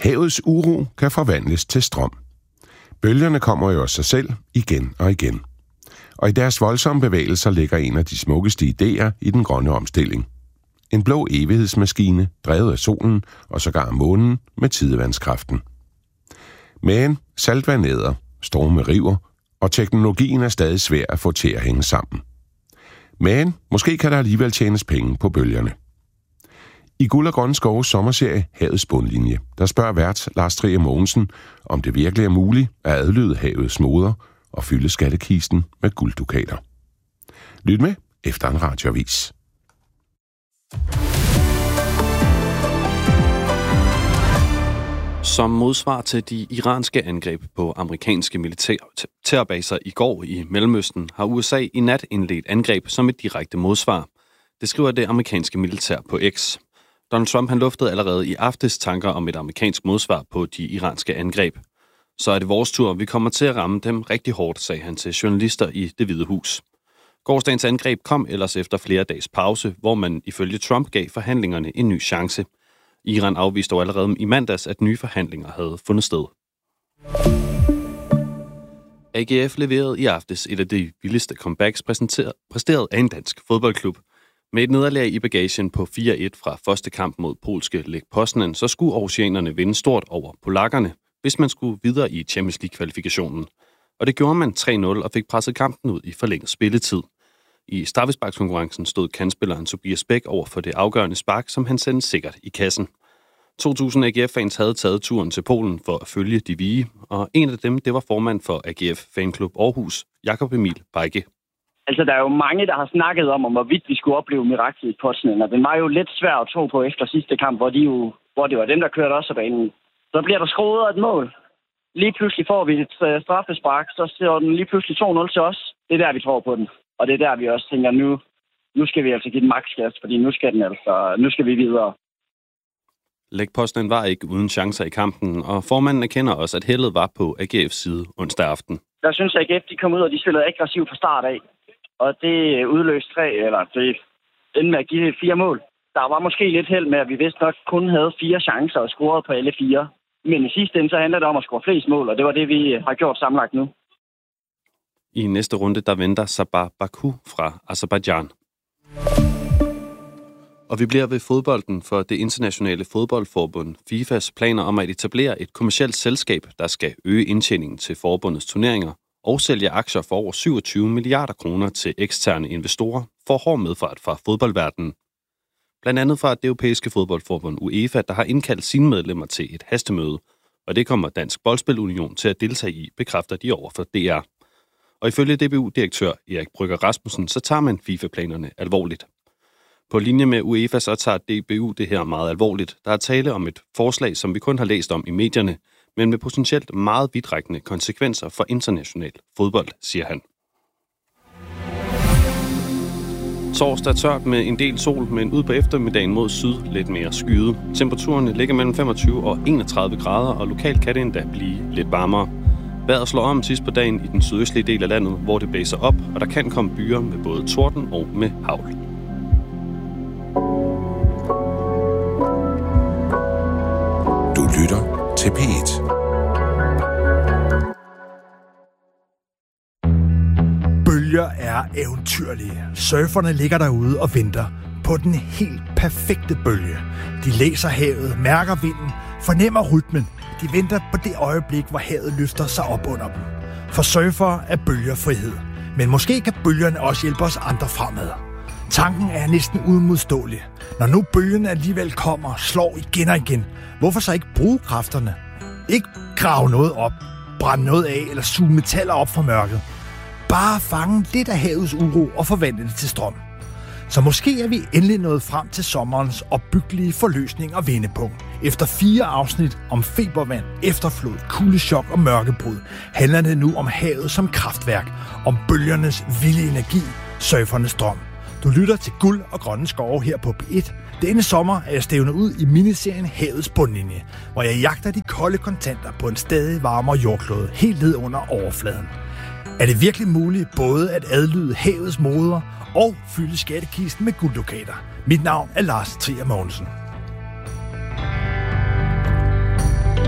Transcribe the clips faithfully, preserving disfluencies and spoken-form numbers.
Havets uro kan forvandles til strøm. Bølgerne kommer jo af sig selv igen og igen. Og i deres voldsomme bevægelser ligger en af de smukkeste idéer i den grønne omstilling. En blå evighedsmaskine, drevet af solen og sågar månen med tidevandskraften. Men saltvand æder, storme river, og teknologien er stadig svær at få til at hænge sammen. Men måske kan der alligevel tjenes penge på bølgerne. I Guld og Grønne Skoves sommerserie Havets bundlinje, der spørger vært Lars Trier Mogensen, om det virkelig er muligt at adlyde havets moder og fylde skattekisten med gulddukater. Lyt med efter en radioavis. Som modsvar til de iranske angreb på amerikanske militærbaser i går i Mellemøsten, har U S A i nat indledt angreb som et direkte modsvar. Det skriver det amerikanske militær på X. Donald Trump han luftede allerede i aftes tanker om et amerikansk modsvar på de iranske angreb. Så er det vores tur, vi kommer til at ramme dem rigtig hårdt, sagde han til journalister i Det Hvide Hus. Gårsdagens angreb kom ellers efter flere dages pause, hvor man ifølge Trump gav forhandlingerne en ny chance. Iran afviste dog allerede i mandags, at nye forhandlinger havde fundet sted. A G F leverede i aftes et af de vildeste comebacks præsteret af en dansk fodboldklub. Med et nederlag i bagagen på fire et fra første kamp mod polske Lech Poznan, så skulle aarhusianerne vinde stort over polakkerne, hvis man skulle videre i Champions League-kvalifikationen. Og det gjorde man tre nul og fik presset kampen ud i forlænget spilletid. I straffesparkskonkurrencen stod kandspilleren Tobias Bæk over for det afgørende spark, som han sendte sikkert i kassen. to tusind A G F-fans havde taget turen til Polen for at følge de vige, og en af dem, det var formand for A G F-fanklub Aarhus, Jakob Emil Bejke. Altså, der er jo mange, der har snakket om, om hvorvidt vi skulle opleve miraklet i Poznan, og den var jo lidt svær at tro på efter sidste kamp, hvor, de jo, hvor det var dem, der kørte også af banen. Så bliver der skruet et mål. Lige pludselig får vi et straffespark, så ser den lige pludselig to nul til os. Det er der, vi tror på den. Og det er der, vi også tænker, nu, nu skal vi altså give den maksgas, fordi nu skal den altså, nu skal vi videre. Lech Poznan var ikke uden chancer i kampen, og formanden erkender også, at heldet var på A G F's side onsdag aften. Der synes A G F, de kom ud, og de spillede aggressivt fra start af. Og det udløste tre, eller det endte med at give fire mål. Der var måske lidt held med, at vi vist nok kun havde fire chancer og scorede på alle fire. Men i sidste ende, så handler det om at score flest mål, og det var det, vi har gjort sammenlagt nu. I næste runde, der venter Sabah Baku fra Aserbajdsjan. Og vi bliver ved fodbolden, for det internationale fodboldforbund FIFAs planer om at etablere et kommercielt selskab, der skal øge indtjeningen til forbundets turneringer og sælge aktier for over syvogtyve milliarder kroner til eksterne investorer for hård medfart fra fodboldverdenen. Blandt andet fra det europæiske fodboldforbund UEFA, der har indkaldt sine medlemmer til et hastemøde, og det kommer Dansk Boldspilunion til at deltage i, bekræfter de over for D R. Og ifølge D B U-direktør Erik Brygger Rasmussen, så tager man FIFA-planerne alvorligt. På linje med UEFA så tager D B U det her meget alvorligt. Der er tale om et forslag, som vi kun har læst om i medierne, men med potentielt meget vidtrækkende konsekvenser for international fodbold, siger han. Torsdag er tørt med en del sol, men ud på eftermiddagen mod syd lidt mere skyet. Temperaturerne ligger mellem femogtyve og enogtredive grader, og lokalt kan det endda blive lidt varmere. Vejret slår om sidst på dagen i den sydøstlige del af landet, hvor det blæser op, og der kan komme byer med både torden og med hagl. Du lytter til P et. Bølger er eventyrlige. Surferne ligger derude og venter på den helt perfekte bølge. De læser havet, mærker vinden, fornemmer rytmen. De venter på det øjeblik, hvor havet løfter sig op under dem. For surfere er bølger frihed. Men måske kan bølgerne også hjælpe os andre fremad. Tanken er næsten uimodståelig. Når nu bølgerne alligevel kommer og slår igen og igen, hvorfor så ikke bruge kræfterne? Ikke grave noget op, brænde noget af eller suge metaller op fra mørket. Bare fange lidt af havets uro og forvandle det til strøm. Så måske er vi endelig nået frem til sommerens opbyggelige forløsning og vendepunkt. Efter fire afsnit om febervand, efterflod, kuldechok og mørkebrud, handler det nu om havet som kraftværk, om bølgernes vilde energi, surfernes drøm. Du lytter til Guld og Grønne Skove her på P et. Denne sommer er jeg stævnet ud i miniserien Havets bundlinje, hvor jeg jagter de kolde kontanter på en stadig varmere jordklode helt ned under overfladen. Er det virkelig muligt både at adlyde havets moder og fylde skattekisten med gulddukater? Mit navn er Lars Trier Mogensen.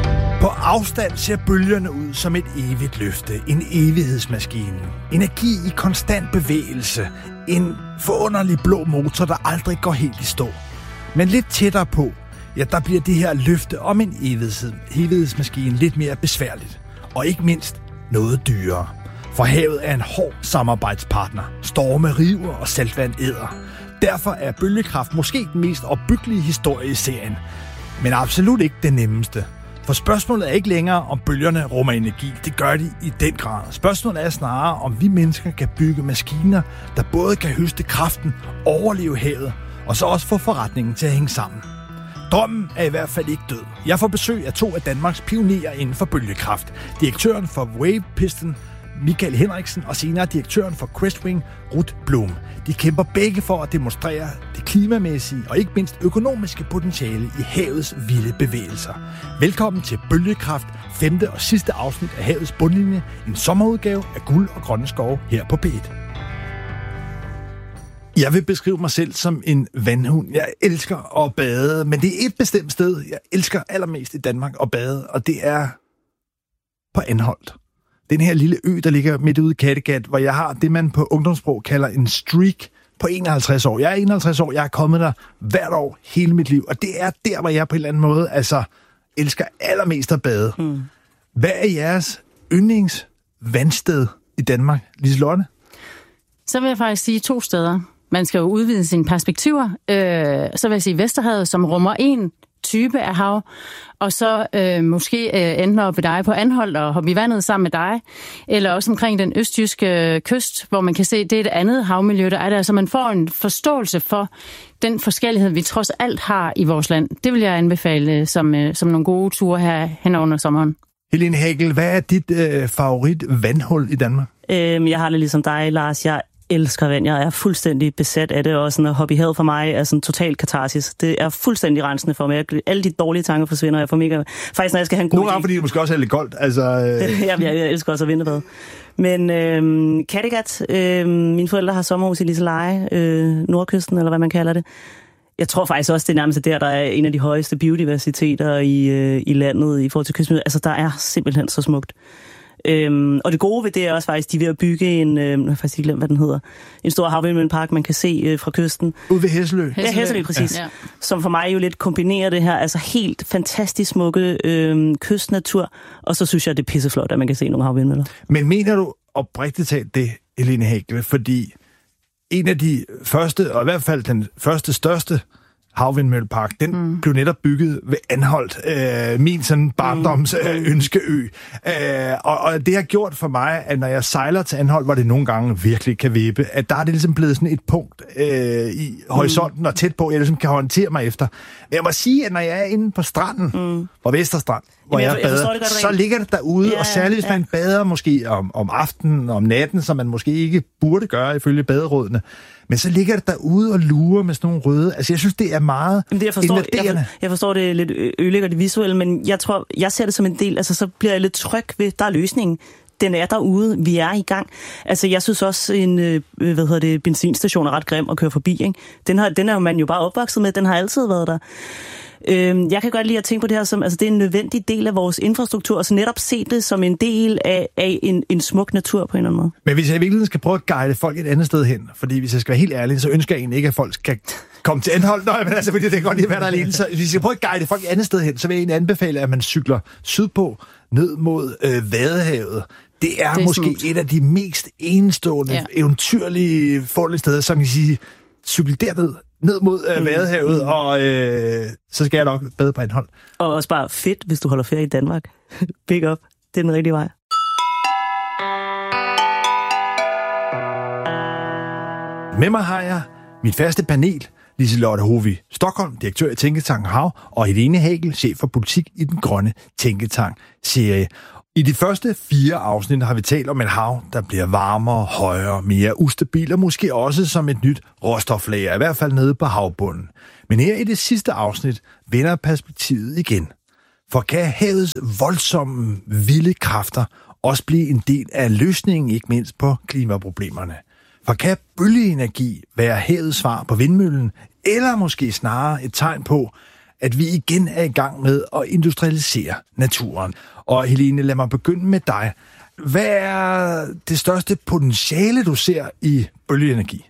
På afstand ser bølgerne ud som et evigt løfte, en evighedsmaskine. Energi i konstant bevægelse, en forunderlig blå motor, der aldrig går helt i stå. Men lidt tættere på, ja, der bliver det her løfte om en evighedsmaskine lidt mere besværligt. Og ikke mindst noget dyrere. For havet er en hård samarbejdspartner. Storme river og saltvand æder. Derfor er bølgekraft måske den mest opbyggelige historie i serien. Men absolut ikke den nemmeste. For spørgsmålet er ikke længere, om bølgerne rummer energi. Det gør de i den grad. Spørgsmålet er snarere, om vi mennesker kan bygge maskiner, der både kan høste kraften, overleve havet, og så også få forretningen til at hænge sammen. Drømmen er i hvert fald ikke død. Jeg får besøg af to af Danmarks pionerer inden for bølgekraft. Direktøren for Wave Piston, Michael Henriksen, og senere direktøren for Crestwing, Ruth Blom. De kæmper begge for at demonstrere det klimamæssige og ikke mindst økonomiske potentiale i havets vilde bevægelser. Velkommen til Bølgekraft, femte og sidste afsnit af Havets Bundlinje, en sommerudgave af Guld og Grønne Skove her på P et. Jeg vil beskrive mig selv som en vandhund. Jeg elsker at bade, men det er et bestemt sted, jeg elsker allermest i Danmark at bade, og det er på Anholt. Den her lille ø, der ligger midt ude i Kattegat, hvor jeg har det, man på ungdomssprog kalder en streak på enoghalvtreds år. Jeg er enoghalvtreds år, jeg er kommet der hvert år hele mit liv, og det er der, hvor jeg på en eller anden måde altså elsker allermest at bade. Hmm. Hvad er jeres yndlingsvandsted i Danmark, Liselotte? Så vil jeg faktisk sige to steder. Man skal jo udvide sine perspektiver. Øh, så vil jeg sige Vesterhavet, som rummer en type af hav, og så øh, måske øh, enten op ved dig på Anholt og hoppe i vandet sammen med dig, eller også omkring den østjyske kyst, hvor man kan se, det er et andet havmiljø, der er der, så man får en forståelse for den forskellighed, vi trods alt har i vores land. Det vil jeg anbefale som, øh, som nogle gode ture her hen under sommeren. Helene Hagel, hvad er dit øh, favorit vandhul i Danmark? Øhm, jeg har det ligesom dig, Lars. Jeg elsker vand. Jeg er fuldstændig besat af det, og sådan at hoppe i havet for mig er sådan total katarsis. Det er fuldstændig rensende for mig. Alle de dårlige tanker forsvinder, jeg får mega... Faktisk, når jeg skal have en god... Nogle gange, fordi det måske også er lidt koldt, altså... Øh... jeg, jeg elsker også at vinterbade. Men øhm, Kattegat, øhm, mine forældre har sommerhus i Liseleje, øh, Nordkysten, eller hvad man kalder det. Jeg tror faktisk også, det er nærmest der, der er en af de højeste biodiversiteter i, øh, i landet i forhold til kysten. Altså, der er simpelthen så smukt. Øhm, og det gode ved det er også faktisk, de er ved at bygge en, øh, jeg har faktisk ikke glemt, hvad den hedder, en stor havvindmøllepark, man kan se øh, fra kysten. Ude ved Hesselø. Ja, Hesselø, præcis. Ja. Som for mig jo lidt kombinerer det her, altså helt fantastisk smukke øh, kystnatur, og så synes jeg, det er pisseflot, at man kan se nogle havvindmøller. Men mener du oprigtigt talt det, Helene Hagel, fordi en af de første, og i hvert fald den første største havvindmøllepark, den mm. blev netop bygget ved Anholt, øh, min sådan barndoms mm. øh, ønskeø. Øh, og, og det har gjort for mig, at når jeg sejler til Anholt, hvor det nogle gange virkelig kan vippe, at der er det ligesom blevet sådan et punkt øh, i horisonten mm. og tæt på, jeg ligesom kan håndtere mig efter. Men jeg må sige, at når jeg er inde på stranden, mm. på Vesterstrand, hvor Jamen, jeg, jeg bader, jeg så ligger det derude, ja, og særligt hvis man ja. bader måske om, om aftenen, om natten, som man måske ikke burde gøre ifølge baderådene, men så ligger det derude og lurer med sådan nogle røde. Altså, jeg synes, det er meget Jamen, det, jeg forstår, invaderende. Jeg, for, jeg forstår det lidt ødelægger det visuelle, men jeg tror, jeg ser det som en del, altså så bliver jeg lidt tryg ved, der er løsningen. Den er derude, vi er i gang. Altså, jeg synes også, en øh, hvad hedder det, benzinstation er ret grim at køre forbi, ikke? Den, har, den er man jo bare opvokset med, den har altid været der. Øh, jeg kan godt lide at tænke på det her som, altså det er en nødvendig del af vores infrastruktur, og så netop se det som en del af, af en, en smuk natur på en eller anden måde. Men hvis jeg i virkeligheden skal prøve at guide folk et andet sted hen, fordi hvis jeg skal være helt ærlig, så ønsker jeg egentlig ikke, at folk skal komme til Anholt. Nej, men altså, fordi det kan godt lide at være der alene. Så hvis jeg skal prøve at guide folk et andet sted hen, så vil jeg egentlig anbefale, at man cykler sydpå, ned mod øh, Vadehavet. Det er, det er måske smukt. Et af de mest enestående, ja. eventyrlige forlige steder, som jeg siger, cykel derned, ned mod øh, Vadehavet, mm. og øh, så skal jeg nok bade på Anholt. Og også bare fedt, hvis du holder ferie i Danmark. Big up. Det er den rigtige vej. Med mig har jeg mit faste panel, Liselotte Hovi Stockholm, direktør i Tænketanken Hav, og Helene Hagel, chef for politik i den grønne Tænketank-serie. I de første fire afsnit har vi talt om et hav, der bliver varmere, højere, mere ustabil og måske også som et nyt råstoflager, i hvert fald nede på havbunden. Men her i det sidste afsnit vender perspektivet igen. For kan havets voldsomme, vilde kræfter også blive en del af løsningen, ikke mindst på klimaproblemerne? For kan bølgeenergi være havets svar på vindmøllen, eller måske snarere et tegn på, at vi igen er i gang med at industrialisere naturen. Og Helene, lad mig begynde med dig. Hvad er det største potentiale, du ser i bølgeenergi?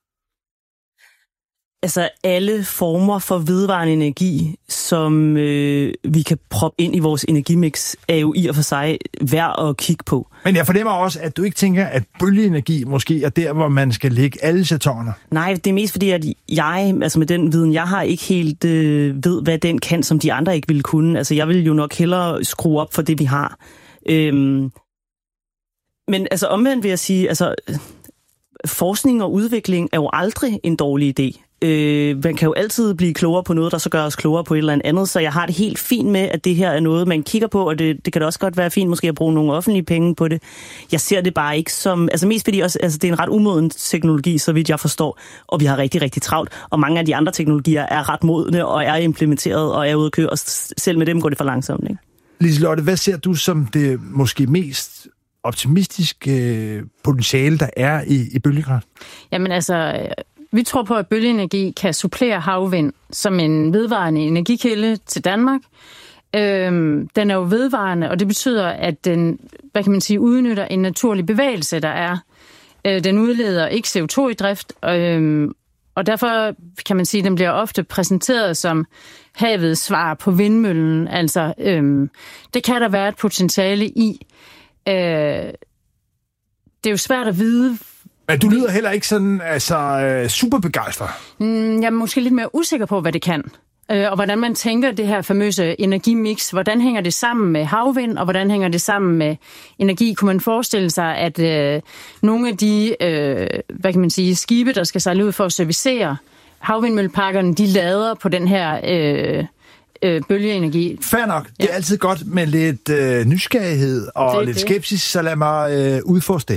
Altså alle former for vedvarende energi, som øh, vi kan proppe ind i vores energimix, er jo i og for sig værd at kigge på. Men jeg fornemmer også, at du ikke tænker, at bølgeenergi måske er der, hvor man skal lægge alle jetonerne. Nej, det er mest fordi, at jeg, altså med den viden, jeg har, ikke helt øh, ved, hvad den kan, som de andre ikke ville kunne. Altså jeg vil jo nok hellere skrue op for det, vi har. Øhm, men altså omvendt vil jeg sige, altså forskning og udvikling er jo aldrig en dårlig idé. Øh, man kan jo altid blive klogere på noget, der så gør os klogere på et eller andet, så jeg har det helt fint med, at det her er noget, man kigger på, og det, det kan da også godt være fint måske at bruge nogle offentlige penge på det. Jeg ser det bare ikke som, altså mest fordi også, altså det er en ret umoden teknologi, så vidt jeg forstår, og vi har rigtig, rigtig travlt, og mange af de andre teknologier er ret modne, og er implementeret, og er ude at køre, og selv med dem går det for langsomt, ikke? Liselotte, hvad ser du som det måske mest optimistiske potentiale, der er i, i bølgekraft? Jamen altså, vi tror på, at bølgeenergi kan supplere havvind som en vedvarende energikilde til Danmark. Øhm, den er jo vedvarende, og det betyder, at den, hvad kan man sige, udnytter en naturlig bevægelse, der er. Øh, den udleder ikke C O to i drift, øh, og derfor kan man sige, at den bliver ofte præsenteret som havets svar på vindmøllen. Altså, øh, det kan der være et potentiale i. Øh, det er jo svært at vide. Men du lyder heller ikke sådan altså, super begejstret. Mm, jeg er måske lidt mere usikker på, hvad det kan. Øh, og hvordan man tænker det her famøse energimix. Hvordan hænger det sammen med havvind, og hvordan hænger det sammen med energi? Kunne man forestille sig, at øh, nogle af de øh, hvad kan man sige, skibe, der skal sejle ud for at servicere havvindmølleparkerne, de lader på den her øh, øh, bølgeenergi? Fair nok. Ja. Det er altid godt med lidt øh, nysgerrighed og lidt det. skepsis, så lad mig øh, udforske det.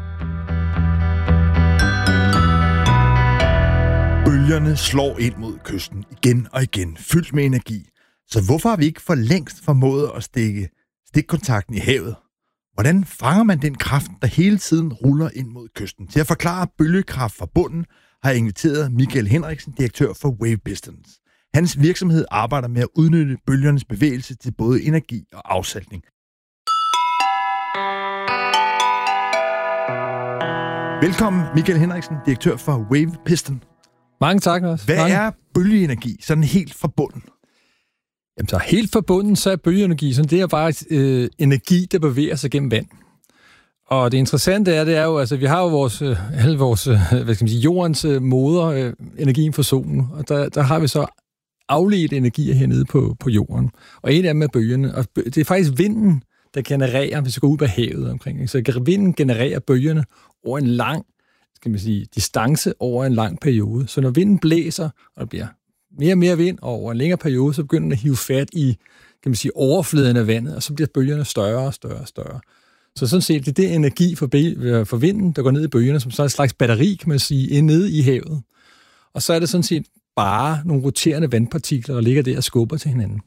Bølgerne slår ind mod kysten igen og igen, fyldt med energi. Så hvorfor har vi ikke for længst formået at stikke stikkontakten i havet? Hvordan fanger man den kraft, der hele tiden ruller ind mod kysten? Til at forklare bølgekraft fra bunden har jeg inviteret Michael Henriksen, direktør for Wave Pistons. Hans virksomhed arbejder med at udnytte bølgernes bevægelse til både energi og afsaltning. Velkommen, Michael Henriksen, direktør for Wave Piston. Mange tak også. Hvad Mange. er bølgeenergi, sådan helt fra bunden? Jamen, så helt fra bunden, så er bølgeenergi, sådan det er bare øh, energi, der bevæger sig gennem vand. Og det interessante er, det er jo, altså vi har jo vores, øh, alle vores, øh, hvad skal man sige, jordens øh, moder, øh, energien fra solen, og der, der har vi så afledt energier hernede på, på jorden. Og en af dem er bølgerne, og det er faktisk vinden, der genererer, hvis vi går ud på havet omkring. Så vinden genererer bølgerne over en lang, skal man sige, distance over en lang periode. Så når vinden blæser, og der bliver mere og mere vind over en længere periode, så begynder den at hive fat i, kan man sige, overfladen af vandet, og så bliver bølgerne større og større og større. Så sådan set, det er det energi for, for vinden, der går ned i bølgerne, som så er et slags batteri, kan man sige, ind nede i havet. Og så er det sådan set bare nogle roterende vandpartikler, der ligger der og skubber til hinanden.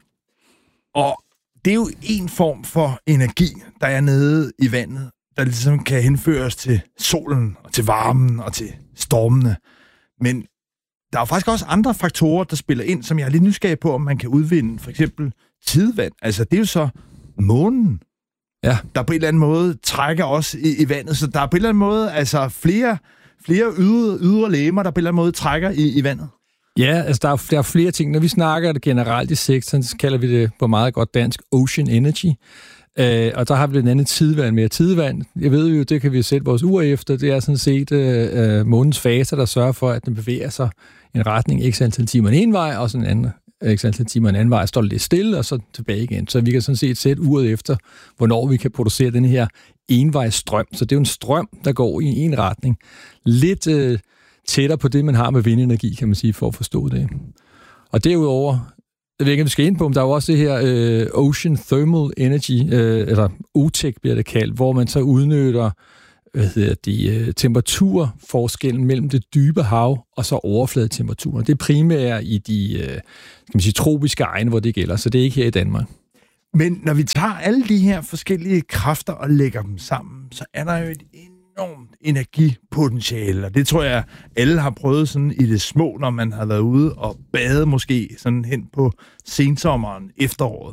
Og det er jo en form for energi, der er nede i vandet, der ligesom kan henføres til solen, og til varmen, og til stormene. Men der er jo faktisk også andre faktorer, der spiller ind, som jeg er lidt nysgerrig på, om man kan udvinde for eksempel tidevand. Altså, det er jo så månen, ja, der på en eller anden måde trækker os i, i vandet. Så der er på en eller anden måde altså flere, flere ydre, ydre legemer, der på en eller anden måde trækker i, i vandet. Ja, altså der er, der er flere ting. Når vi snakker det generelt i sektoren, så kalder vi det på meget godt dansk Ocean Energy. Øh, og der har vi blandt andet tidevand med. Tidevand, jeg ved jo, det kan vi sætte vores ur efter, det er sådan set øh, månens faser, der sørger for, at den bevæger sig i en retning x antal timer en vej, og sådan en anden x antal timer en anden vej, står lidt stille, og så tilbage igen. Så vi kan sådan set sætte uret efter, hvornår vi kan producere den her envejsstrøm. Så det er jo en strøm, der går i en retning. Lidt øh, tættere på det, man har med vindenergi, kan man sige, for at forstå det. Og derudover, jeg ved ikke, om vi skal ind på, men der er jo også det her øh, Ocean Thermal Energy, øh, eller O T E C bliver det kaldt, hvor man så udnytter hvad hedder det, øh, temperaturforskellen mellem det dybe hav og så overfladetemperaturen. Det er primært i de øh, skal man sige, tropiske egne, hvor det gælder, så det er ikke her i Danmark. Men når vi tager alle de her forskellige kræfter og lægger dem sammen, så er der jo et enormt energipotentiale, og det tror jeg, alle har prøvet sådan i det små, når man har været ude og bade måske sådan hen på sensommeren, efteråret.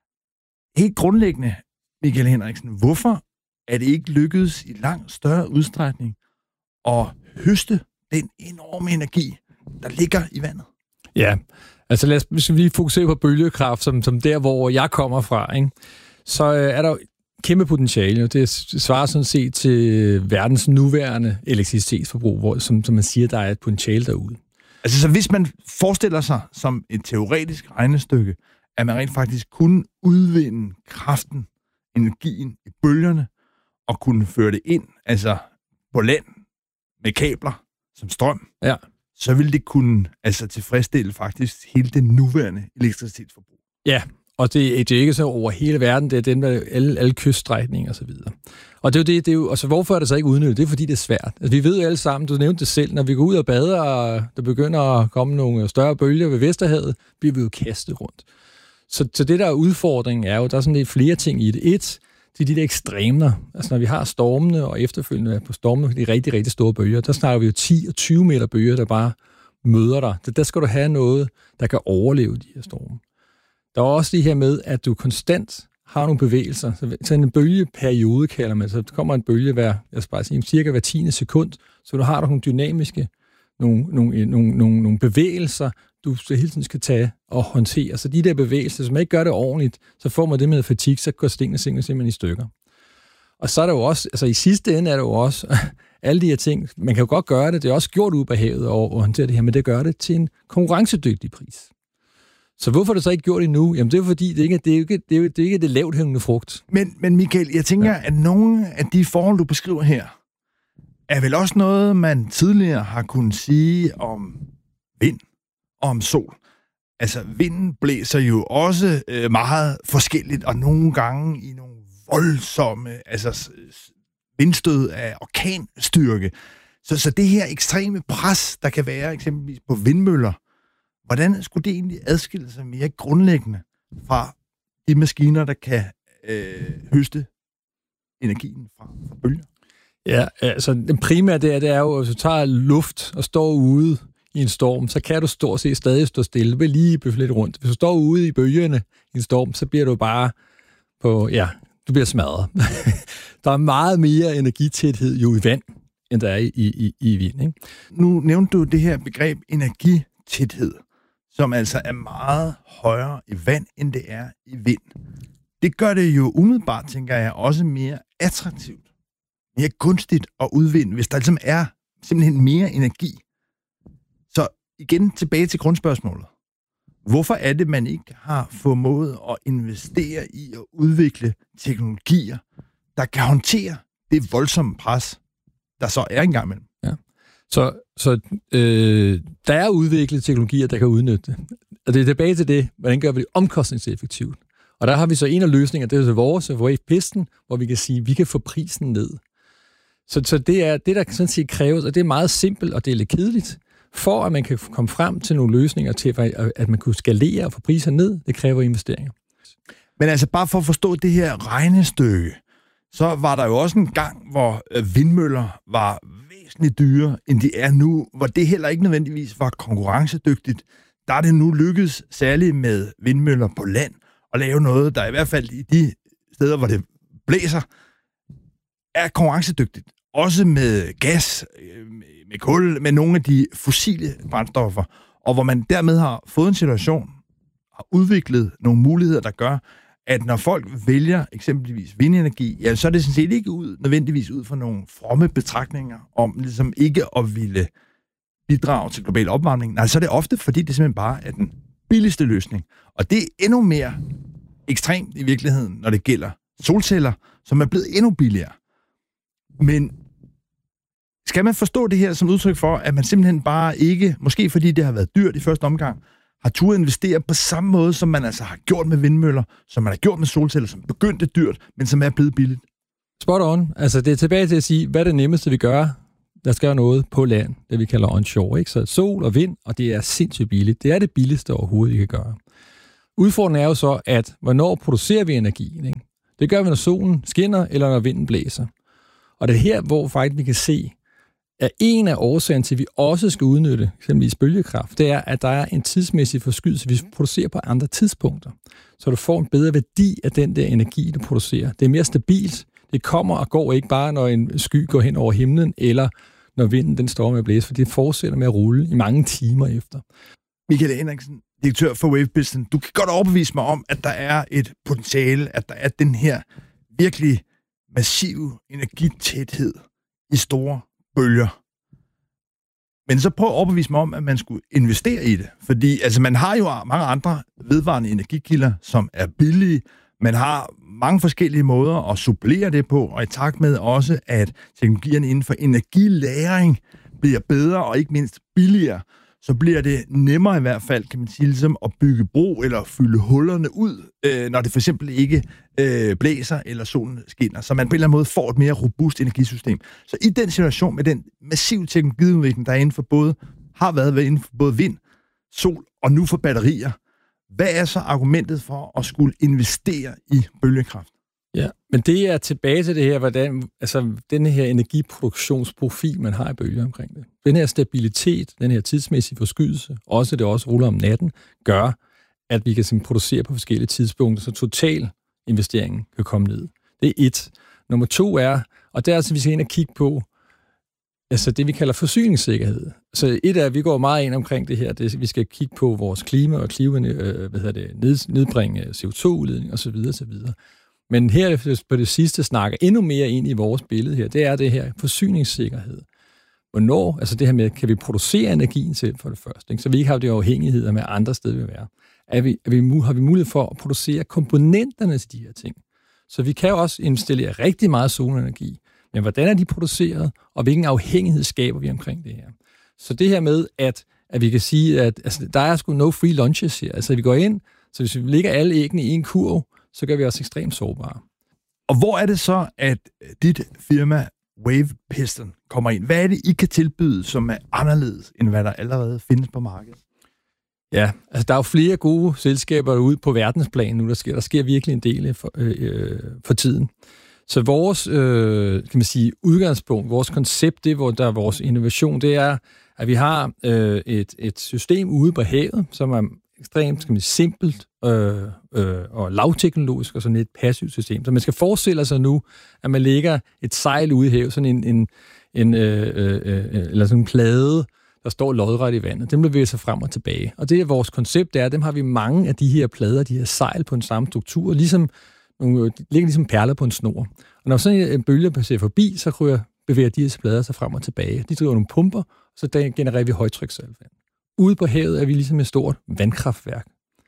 Helt grundlæggende, Michael Henriksen, hvorfor er det ikke lykkedes i langt større udstrækning at høste den enorme energi, der ligger i vandet? Ja, altså lad os, hvis vi lige fokuserer på bølgekraft, som, som der, hvor jeg kommer fra, ikke? Så øh, er der jo kæmpe potentiale. Det svarer sådan set til verdens nuværende elektricitetsforbrug, hvor, som, som man siger, der er et potentiale derude. Altså, så hvis man forestiller sig som et teoretisk regnestykke, at man rent faktisk kunne udvinde kraften, energien i bølgerne, og kunne føre det ind, altså på land, med kabler, som strøm, ja. Så ville det kunne altså tilfredsstille faktisk hele det nuværende elektricitetsforbrug. Ja, og det, det er ikke så over hele verden, det er den med alle, alle kyststrækninger og så videre. Og det er jo det, det er jo, altså hvorfor er det så ikke udnyttet? Det er fordi, det er svært. Altså, vi ved jo alle sammen, du nævnte det selv, når vi går ud og bader, og der begynder at komme nogle større bølger ved Vesterhavet, bliver vi jo kastet rundt. Så, så det der er udfordringen er jo, der er sådan lidt flere ting i det. Et, det er de der ekstremer. Altså når vi har stormene, og efterfølgende på stormene, de rigtig, rigtig store bølger, der snakker vi jo ti og tyve meter bølger, der bare møder dig. Så der skal du have noget, der kan overleve de her storme. Der er også det her med, at du konstant har nogle bevægelser. Så en bølgeperiode kalder man, så der kommer en bølge hver, jeg skal bare sige, cirka hver tiende sekund, så du har nogle dynamiske, nogle, nogle, nogle, nogle, nogle bevægelser, du hele tiden skal tage og håndtere. Så de der bevægelser, hvis man ikke gør det ordentligt, så får man det med fatigue, så går stenene simpelthen i stykker. Og så er der jo også, altså i sidste ende er der jo også alle de her ting, man kan jo godt gøre det, det er også gjort ude på havet og, og håndtere det her, men det gør det til en konkurrencedygtig pris. Så hvorfor er det så ikke gjort endnu? Jamen det er fordi, det ikke er det, er ikke, det, er, det, er ikke det lavt hængende frugt. Men, men Michael, jeg tænker, ja. At nogle af de forhold, du beskriver her, er vel også noget, man tidligere har kunnet sige om vind og om sol. Altså, vinden blæser jo også øh, meget forskelligt, og nogle gange i nogle voldsomme altså, vindstød af orkanstyrke. Så, så det her ekstreme pres, der kan være eksempelvis på vindmøller, hvordan skulle det egentlig adskille sig mere grundlæggende fra de maskiner, der kan øh, høste energien fra, fra bølger? Ja, altså den primære det, det er jo, at du tager luft og står ude i en storm, så kan du stort set stadig stå stille. Du vil lige bøffe lidt rundt. Hvis du står ude i bølgerne i en storm, så bliver du bare på, ja, du bliver smadret. Der er meget mere energitæthed jo i vand, end der er i, i, i vind. Ikke? Nu nævnte du det her begreb energitæthed, som altså er meget højere i vand, end det er i vind. Det gør det jo umiddelbart, tænker jeg, også mere attraktivt, mere gunstigt at udvinde, hvis der ligesom er simpelthen mere energi. Så igen tilbage til grundspørgsmålet. Hvorfor er det, man ikke har formået at investere i at udvikle teknologier, der kan håndtere det voldsomme pres, der så er engang imellem? Ja. Så, så øh, der er udviklet teknologier, der kan udnytte det. Og det er tilbage til det, hvordan gør vi det omkostningseffektivt. Og der har vi så en af løsningerne, det er så vores Wave-pisten, hvor vi kan sige, at vi kan få prisen ned. Så, så det er det, der sådan set kræves, og det er meget simpelt, og det er lidt kedeligt. For at man kan komme frem til nogle løsninger til, at man kunne skalere og få priser ned, det kræver investeringer. Men altså bare for at forstå det her regnestykke, så var der jo også en gang, hvor vindmøller var væsentligt dyrere, end de er nu, hvor det heller ikke nødvendigvis var konkurrencedygtigt. Der er det nu lykkedes, særligt med vindmøller på land, at lave noget, der i hvert fald i de steder, hvor det blæser, er konkurrencedygtigt. Også med gas, med kul, med nogle af de fossile brændstoffer, og hvor man dermed har fået en situation, har udviklet nogle muligheder, der gør, at når folk vælger eksempelvis vindenergi, ja, så er det sådan set ikke ud, nødvendigvis ud fra nogle fromme betragtninger om ligesom ikke at ville bidrage til global opvarmning. Nej, så er det ofte, fordi det simpelthen bare er den billigste løsning. Og det er endnu mere ekstremt i virkeligheden, når det gælder solceller, som er blevet endnu billigere. Men skal man forstå det her som udtryk for, at man simpelthen bare ikke, måske fordi det har været dyrt i første omgang, har turde investere på samme måde, som man altså har gjort med vindmøller, som man har gjort med solceller, som begyndte dyrt, men som er blevet billigt? Spot on. Altså det er tilbage til at sige, hvad er det nemmeste, vi gør? Der skal noget på land, det vi kalder onshore. Ikke? Så sol og vind, og det er sindssygt billigt. Det er det billigste overhovedet, vi kan gøre. Udfordringen er jo så, at hvornår producerer vi energien? Ikke? Det gør vi, når solen skinner, eller når vinden blæser. Og det er her, hvor faktisk vi kan se, at en af årsagerne til, at vi også skal udnytte eksempelvis bølgekraft, det er, at der er en tidsmæssig forskydelse, hvis vi producerer på andre tidspunkter. Så du får en bedre værdi af den der energi, du producerer. Det er mere stabilt. Det kommer og går ikke bare, når en sky går hen over himlen, eller når vinden den står med at blæse, for det fortsætter med at rulle i mange timer efter. Michael Henriksen, direktør for Wave Business, du kan godt overbevise mig om, at der er et potentiale, at der er den her virkelig massive energitæthed i store bølger. Men så prøv at overbevise mig om, at man skulle investere i det. Fordi altså, man har jo mange andre vedvarende energikilder, som er billige. Man har mange forskellige måder at supplere det på, og i takt med også, at teknologierne inden for energilagring bliver bedre og ikke mindst billigere, så bliver det nemmere i hvert fald, kan man sige, ligesom at bygge bro eller fylde hullerne ud, øh, når det for eksempel ikke øh, blæser eller solen skinner. Så man på en eller anden måde får et mere robust energisystem. Så i den situation med den massive teknologiudvikling, der er inden for både, har været inden for både vind, sol og nu for batterier, hvad er så argumentet for at skulle investere i bølgekraft? Ja, men det er tilbage til det her, hvordan, altså den her energiproduktionsprofil, man har i bølger omkring det. Den her stabilitet, den her tidsmæssige forskydelse, også det også ruller om natten, gør, at vi kan producere på forskellige tidspunkter, så total investeringen kan komme ned. Det er et. Nummer to er, og der er altså, vi skal ind og kigge på, altså det, vi kalder forsyningssikkerhed. Så et er, at vi går meget ind omkring det her, det, vi skal kigge på vores klima og klima, øh, hvad hedder det, ned, nedbringe C O to udledning osv. osv. Men her på det sidste snakker endnu mere ind i vores billede her, det er det her forsyningssikkerhed. Hvornår, altså det her med, kan vi producere energien til for det første, ikke? Så vi ikke har de afhængigheder med andre steder vi være. Er vi, er vi, har vi mulighed for at producere komponenterne til de her ting? Så vi kan jo også installere rigtig meget solenergi, men hvordan er de produceret, og hvilken afhængighed skaber vi omkring det her? Så det her med, at, at vi kan sige, at altså, der er sgu no free lunches her. Altså vi går ind, så hvis vi lægger alle æggene i en kurv, så gør vi os ekstremt sårbare. Og hvor er det så, at dit firma Wave Piston kommer ind? Hvad er det, I kan tilbyde, som er anderledes, end hvad der allerede findes på markedet? Ja, altså der er jo flere gode selskaber derude på verdensplan nu, der sker, der sker virkelig en del for, øh, for tiden. Så vores øh, kan man sige, udgangspunkt, vores koncept, det hvor der er vores innovation, det er, at vi har øh, et, et system ude på havet, som er ekstremt skal man sige, simpelt øh, øh, og lavteknologisk, og sådan et passivt system. Så man skal forestille sig nu, at man lægger et sejl ude i havet, sådan en, en, en, øh, øh, eller sådan en plade, der står lodret i vandet. Den bevæger sig frem og tilbage. Og det er vores koncept, det er, at dem har vi mange af de her plader, de her sejl på en samme struktur, ligesom nogle, de ligger ligesom perler på en snor. Og når sådan en bølge passerer forbi, så ryger, bevæger de her plader sig frem og tilbage. De driver nogle pumper, så der genererer vi højtrykssaltvand. Ude på havet er vi ligesom et stort vandkraftværk.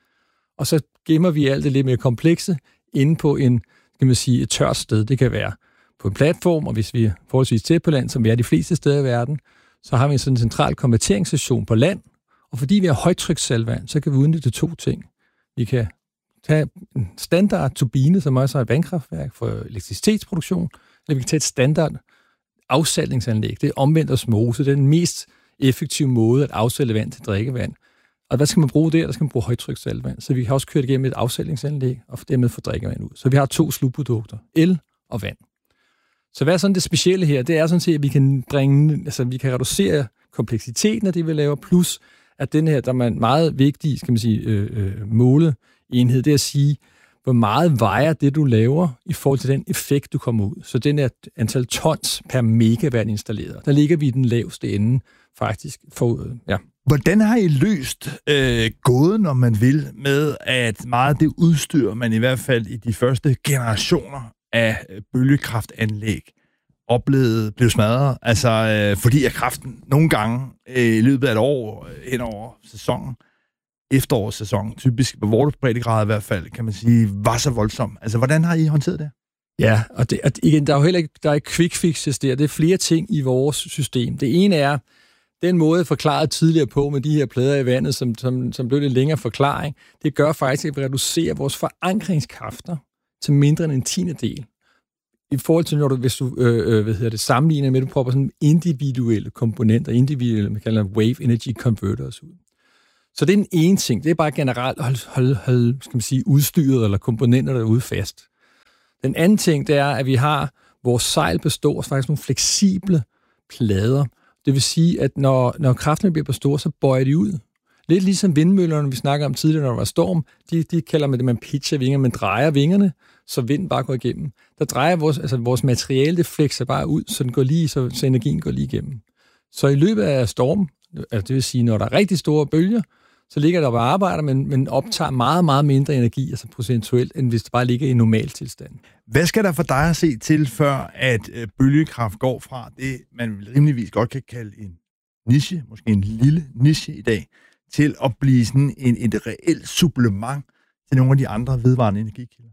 Og så gemmer vi alt det lidt mere komplekse inde på en, kan man sige, et tørt sted. Det kan være på en platform, og hvis vi er forholdsvis tæt på land, som vi er de fleste steder i verden, så har vi en sådan en central konverteringsstation på land, og fordi vi har højtrykssaltvand, så kan vi udnytte to ting. Vi kan tage en standard turbine, som også er et vandkraftværk for elektricitetsproduktion, eller vi kan tage et standard afsaltningsanlæg. Det er omvendt osmose. Det er den mest effektive måde at afsælge vand til drikkevand. Og hvad skal man bruge der? Der skal man bruge højtrykssaltvand. Så vi kan også køre det igennem et afsaltningsanlæg, og dermed få drikkevand ud. Så vi har to slutprodukter, el og vand. Så hvad er sådan det specielle her? Det er sådan set, at vi kan bringe, altså vi kan reducere kompleksiteten af det, vi laver, plus at den her, der er en meget vigtig, skal man sige, øh, øh, måleenhed, det er at sige, hvor meget vejer det, du laver, i forhold til den effekt, du kommer ud. Så den er antal tons per megawatt installeret. Der ligger vi i den laveste ende, faktisk. For, ja. Hvordan har I løst øh, gåden, om man vil, med at meget af det udstyr, man i hvert fald i de første generationer af bølgekraftanlæg oplevede, blev smadret? Altså, øh, fordi at kraften nogle gange øh, i løbet af et år øh, hen over sæsonen, efterårssæsonen, typisk på vores breddegrad i hvert fald, kan man sige, var så voldsom. Altså, hvordan har I håndteret det? Ja, og, det, og igen, der er jo heller ikke, der er ikke quick fixes der. Det er flere ting i vores system. Det ene er, den måde, jeg forklarede tidligere på med de her plader i vandet, som, som, som blev lidt længere forklaring, det gør faktisk, at vi reducerer vores forankringskræfter til mindre end en tiende del. I forhold til, når du, hvis du øh, øh, hvad hedder det, sammenligner med, at du prøver sådan individuelle komponenter, individuelle, man kalder wave energy converters ud. Så det er den ene ting. Det er bare generelt at holde, holde, holde skal man sige, udstyret eller komponenter derude fast. Den anden ting, det er, at vi har Vores sejl består af faktisk nogle fleksible plader. Det vil sige, at når, når krafterne bliver for store, så bøjer de ud. Lidt ligesom vindmøllerne, vi snakker om tidligere, når der var storm, de, de kalder man det, man pitcher vingerne, man drejer vingerne, så vinden bare går igennem. Der drejer vores, altså vores materiale, det flekser bare ud, så, den går lige, så, så energien går lige igennem. Så i løbet af storm, altså det vil sige, når der er rigtig store bølger, så ligger der bare arbejder, men, men optager meget, meget mindre energi, altså procentuelt, end hvis det bare ligger i normal tilstand. Hvad skal der for dig at se til, før at bølgekraft går fra det, man rimeligvis godt kan kalde en niche, måske en lille niche i dag, til at blive sådan en, et reelt supplement til nogle af de andre vedvarende energikilder?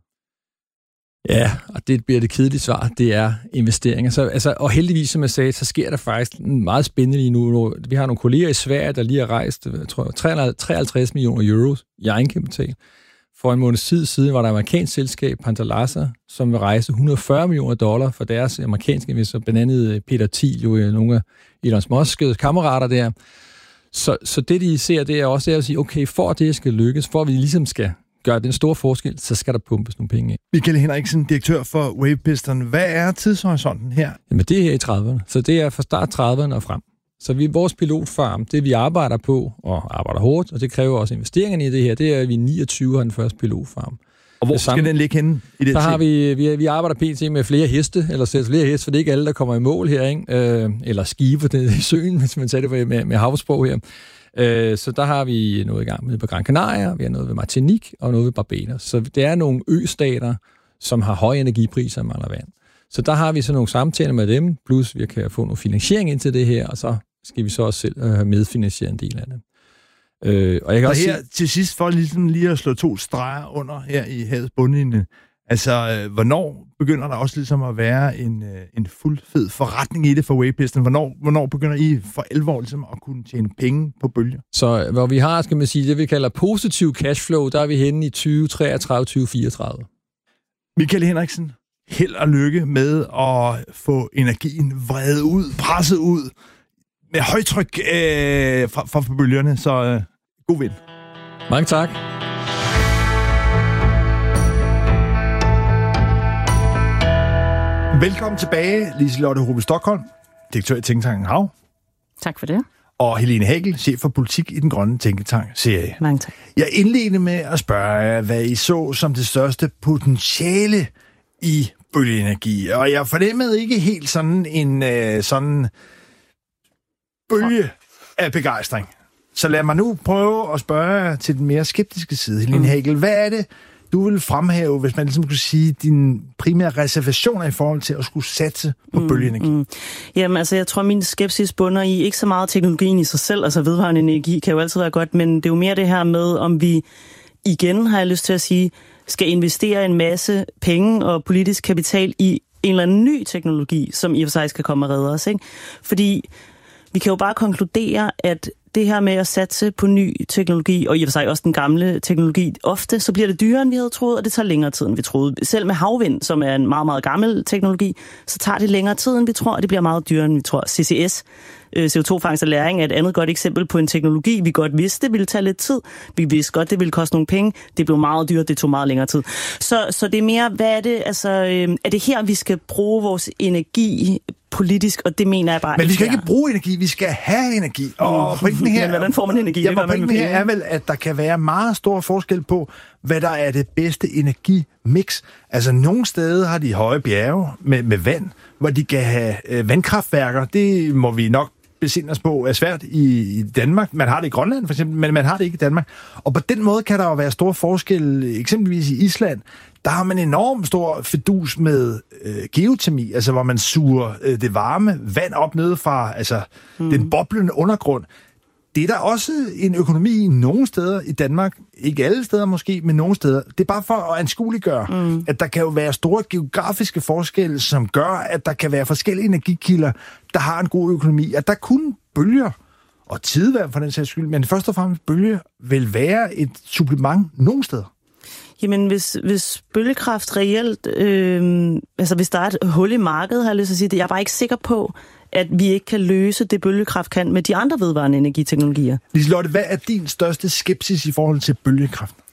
Ja, og det bliver det kedelige svar, det er investeringer. Så, altså, og heldigvis, som jeg sagde, så sker der faktisk meget spændende lige nu. Vi har nogle kolleger i Sverige, der lige har rejst, jeg tror, treoghalvtreds millioner euro i egenkapital. For en måneds tid siden var der et amerikansk selskab, Panthalassa, som vil rejse et hundrede og fyrre millioner dollar for deres amerikanske investorer, blandt andet Peter Thiel, jo nogle af Elon Musk's kammerater der. Så, så det, de ser, det er også at sige, okay, for at det skal lykkes, for at vi ligesom skal gøre den store forskel, så skal der pumpes nogle penge ind. Michael Henriksen, direktør for Wavepiston. Hvad er tidshorisonten her? Jamen, det er her i trediverne. Så det er fra start trediverne og frem. Så vi, vores pilotfarm, det vi arbejder på, og arbejder hårdt, og det kræver også investeringerne i det her, det er, at vi niogtyve har den første pilotfarm. Og hvor skal den ligge henne i det? Så har vi, vi, vi arbejder pt. Med flere heste, eller sætter flere heste, for det er ikke alle, der kommer i mål her, ikke? Øh, eller skibe det i søen, hvis man tager det med, med havsprog her. Øh, så der har vi noget i gang med på Gran Canaria, vi har noget ved Martinique og noget ved Barbados. Så det er nogle østater, som har høje energipriser og mangler vand. Så der har vi så nogle samtaler med dem, plus vi kan få noget finansiering ind til det her, og så skal vi så også selv have medfinansieret en del af det. Øh, og jeg kan og også her sige, til sidst, for ligesom lige at slå to streger under her i havets bundlinje, altså, øh, hvornår begynder der også ligesom at være en, øh, en fuld fed forretning i det for Wavepiston? Hvornår, hvornår begynder I for alvor ligesom at kunne tjene penge på bølger? Så hvor vi har, skal man sige, det vi kalder positiv cashflow, der er vi henne i tyve treogtredive til tyve fireogtredive. Michael Henriksen, held og lykke med at få energien vredet ud, presset ud, med højtryk øh, fra, fra bølgerne, så øh, god vind. Mange tak. Velkommen tilbage, Liselotte Hobe Stockholm, direktør i Tænketanken Hav. Tak for det. Og Helene Hagel, chef for politik i den grønne Tænketank-serie. Mange tak. Jeg indledte med at spørge jer, hvad I så som det største potentiale i bølgeenergi. Og jeg fornemmede ikke helt sådan en øh, sådan bølge af begejstring. Så lad mig nu prøve at spørge jer til den mere skeptiske side, Helene Hagel. Hvad er det, du vil fremhæve, hvis man ligesom kunne sige, dine primære reservationer i forhold til at skulle satse på mm, bølgeenergi? Mm. Jamen, altså, jeg tror, min skepsis bunder i ikke så meget teknologien i sig selv. Altså, vedvarende energi kan jo altid være godt, men det er jo mere det her med, om vi igen, har jeg lyst til at sige, skal investere en masse penge og politisk kapital i en eller anden ny teknologi, som i og for sig skal komme og redde os, ikke? Fordi vi kan jo bare konkludere, at det her med at satse på ny teknologi, og i og for sig også den gamle teknologi, ofte så bliver det dyrere, end vi havde troet, og det tager længere tid, end vi troede. Selv med havvind, som er en meget, meget gammel teknologi, så tager det længere tid, end vi tror, og det bliver meget dyrere, end vi tror. C C S, C O to fangst og lagring, er et andet godt eksempel på en teknologi, vi godt vidste, det ville tage lidt tid. Vi vidste godt, det ville koste nogle penge. Det blev meget dyrt, det tog meget længere tid. Så, så det er mere, hvad er det, altså, øh, er det her, vi skal bruge vores energi politisk, og det mener jeg bare Men vi skal ikke ikke bruge energi, vi skal have energi. Og pointen her, men hvordan får man energi? Ja, pointen her er vel, at der kan være meget stor forskel på, hvad der er det bedste energimix. Altså, nogle steder har de høje bjerge med, med vand, hvor de kan have øh, vandkraftværker. Det må vi nok besinde os på er svært i, i Danmark. Man har det i Grønland for eksempel, men man har det ikke i Danmark. Og på den måde kan der jo være store forskel, eksempelvis i Island. Der har man enormt stor fidus med øh, geotermi, altså hvor man suger øh, det varme vand op nede fra altså, mm. den boblende undergrund. Det er der også en økonomi i nogle steder i Danmark, ikke alle steder måske, men nogle steder. Det er bare for at anskueliggøre, mm. at der kan jo være store geografiske forskelle, som gør, at der kan være forskellige energikilder, der har en god økonomi. At der kun bølger og tidevand for den sags skyld, men først og fremmest bølger vil være et supplement nogle steder. Jamen, hvis, hvis bølgekraft reelt, øh, altså hvis der er et hul i markedet, har jeg lyst til at sige det, jeg er bare ikke sikker på, at vi ikke kan løse det, bølgekraft kan med de andre vedvarende energiteknologier. Liselotte, hvad er din største skepsis i forhold til bølgekraft?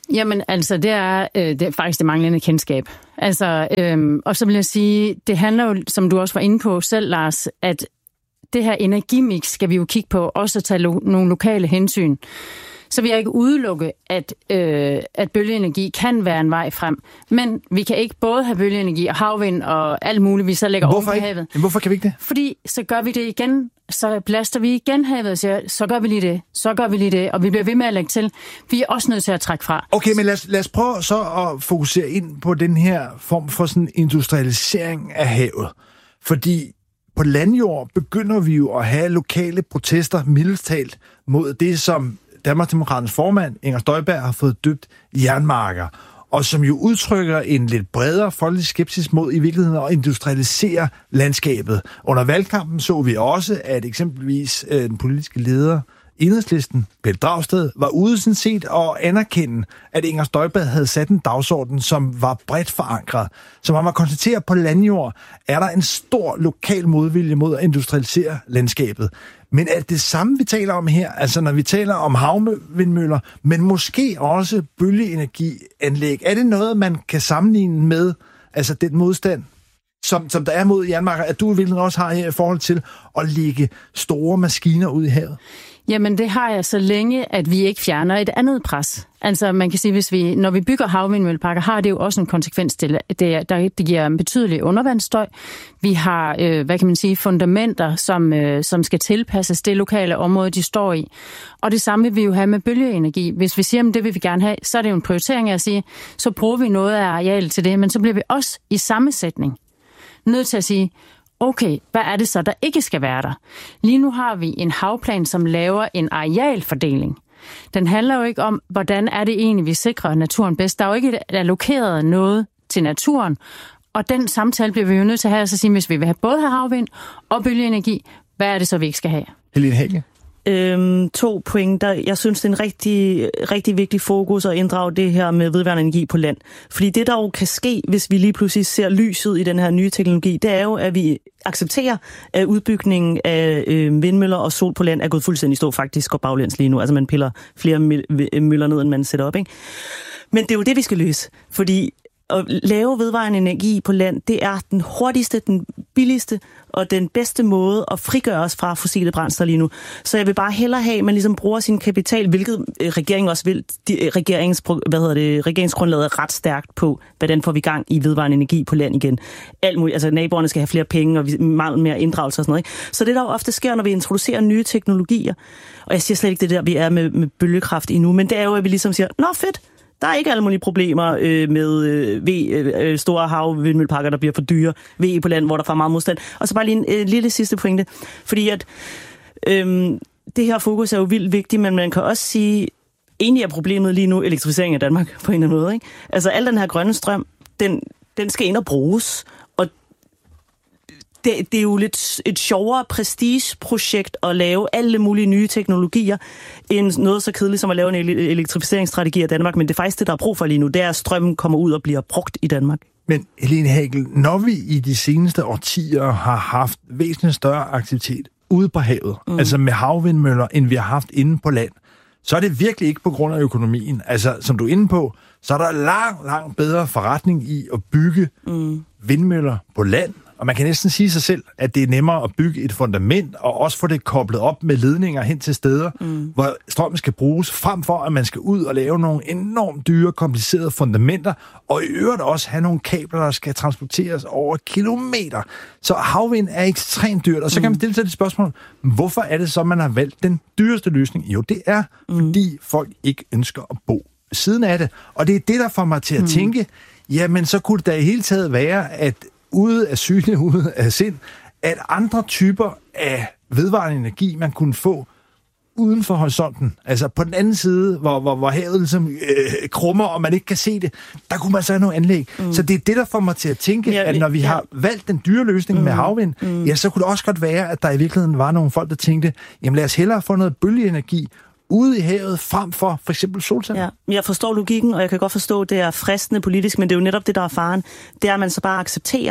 Jamen, altså, det er, øh, det er faktisk det manglende kendskab. Altså, øh, og så vil jeg sige, det handler jo, som du også var inde på selv, Lars, at det her energimix skal vi jo kigge på, også at tage lo- nogle lokale hensyn. Så vil jeg ikke udelukke, at, øh, at bølgeenergi kan være en vej frem. Men vi kan ikke både have bølgeenergi og havvind og alt muligt, vi så lægger Hvorfor oven på ikke? havet. Men hvorfor kan vi ikke det? Fordi så gør vi det igen, så blaster vi igen havet og siger, så gør vi lige det, så gør vi lige det, og vi bliver ved med at lægge til. Vi er også nødt til at trække fra. Okay, men lad os, lad os prøve så at fokusere ind på den her form for sådan industrialisering af havet. Fordi på landjord begynder vi jo at have lokale protester, mildest talt, mod det, som Danmarksdemokraternes formand, Inger Støjberg, har fået døbt jernmarker, og som jo udtrykker en lidt bredere folkelig skepsis mod i virkeligheden at industrialisere landskabet. Under valgkampen så vi også, at eksempelvis øh, den politiske leder, Enhedslisten, Pelle Dragsted, var ude sådan set at anerkende, at Inger Støjberg havde sat en dagsorden, som var bredt forankret. Så man må konstatere, på landjord er der en stor lokal modvilje mod at industrialisere landskabet. Men er det det samme, vi taler om her? Altså når vi taler om havvindmøller, men måske også bølgeenergianlæg. Er det noget, man kan sammenligne med altså den modstand, som, som der er mod jernmarker, at du i virkeligheden også har her i forhold til at lægge store maskiner ud i havet? Jamen det har jeg så længe, at vi ikke fjerner et andet pres. Altså man kan sige, hvis vi, når vi bygger havvindmølleparker, har det jo også en konsekvens til, det, der, det giver en betydelig undervandsstøj. Vi har, øh, hvad kan man sige, fundamenter, som, øh, som skal tilpasses det lokale område, de står i. Og det samme vil vi jo have med bølgeenergi. Hvis vi siger, at det vil vi gerne have, så er det jo en prioritering af at sige, så bruger vi noget af arealet til det, men så bliver vi også i samme sætning nødt til at sige, okay, hvad er det så, der ikke skal være der? Lige nu har vi en havplan, som laver en arealfordeling. Den handler jo ikke om, hvordan er det egentlig, vi sikrer naturen bedst. Der er jo ikke allokeret noget til naturen, og den samtale bliver vi jo nødt til at have, så sige, hvis vi vil have både have havvind og bølgeenergi, hvad er det så, vi ikke skal have? Helene Hage? Øhm, to pointer. Jeg synes, det er en rigtig, rigtig vigtig fokus at inddrage det her med vedvarende energi på land. Fordi det, der jo kan ske, hvis vi lige pludselig ser lyset i den her nye teknologi, det er jo, at vi accepterer, at udbygningen af øh, vindmøller og sol på land er gået fuldstændig stå, faktisk går baglæns lige nu. Altså man piller flere møller ned, end man sætter op, ikke? Men det er jo det, vi skal løse. Fordi at lave vedvarende energi på land, det er den hurtigste, den billigste og den bedste måde at frigøre os fra fossile brændsler lige nu. Så jeg vil bare hellere have, at man ligesom bruger sin kapital, hvilket regeringen også vil. De, regerings, hvad hedder det, regeringsgrundlaget er ret stærkt på, hvordan får vi gang i vedvarende energi på land igen. Alt muligt, altså naboerne skal have flere penge og meget mere inddragelse og sådan noget. Ikke? Så det der jo ofte sker, når vi introducerer nye teknologier, og jeg siger slet ikke det der, vi er med, med bølgekraft endnu, men det er jo, at vi ligesom siger, nå fedt, der er ikke alle mulige problemer øh, med øh, ved, øh, store havvindmølleparker, der bliver for dyre, ved på land, hvor der er meget modstand. Og så bare lige en øh, lille sidste pointe, fordi at øh, det her fokus er jo vildt vigtigt, men man kan også sige, egentlig er problemet lige nu elektrificering af Danmark på en eller anden måde. Ikke? Altså al den her grønne strøm, den, den skal ind og bruges, og det, det er jo lidt et sjovere prestigeprojekt at lave alle mulige nye teknologier, end noget så kedeligt som at lave en elektrificeringsstrategi af Danmark, men det er faktisk det, der er brug for lige nu, det er, at strømmen kommer ud og bliver brugt i Danmark. Men Helene Hagel, når vi i de seneste årtier har haft væsentligt større aktivitet ude på havet, mm. altså med havvindmøller, end vi har haft inde på land, så er det virkelig ikke på grund af økonomien. Altså, som du er inde på, så er der langt, langt bedre forretning i at bygge mm. vindmøller på land. Og man kan næsten sige sig selv, at det er nemmere at bygge et fundament, og også få det koblet op med ledninger hen til steder, mm. hvor strømmen skal bruges, frem for at man skal ud og lave nogle enormt dyre, komplicerede fundamenter, og i øvrigt også have nogle kabler, der skal transporteres over kilometer. Så havvind er ekstremt dyrt, og så kan man stille sig det spørgsmål, hvorfor er det så, man har valgt den dyreste løsning? Jo, det er, mm. fordi folk ikke ønsker at bo ved siden af det. Og det er det, der får mig til at mm. tænke, jamen så kunne det da i hele taget være, at ude af syne, ude af sind, at andre typer af vedvarende energi, man kunne få uden for horisonten, altså på den anden side, hvor, hvor, hvor havet ligesom øh, krummer, og man ikke kan se det, der kunne man så have nogle anlæg. Mm. Så det er det, der får mig til at tænke, ja, at når vi ja. har valgt den dyre løsning mm. med havvind, mm. ja, så kunne det også godt være, at der i virkeligheden var nogle folk, der tænkte, jamen lad os hellere få noget bølgeenergi ude i havet, frem for for eksempel solceller. Ja, jeg forstår logikken, og jeg kan godt forstå, at det er fristende politisk, men det er jo netop det, der er faren. Det er, at man så bare accepterer,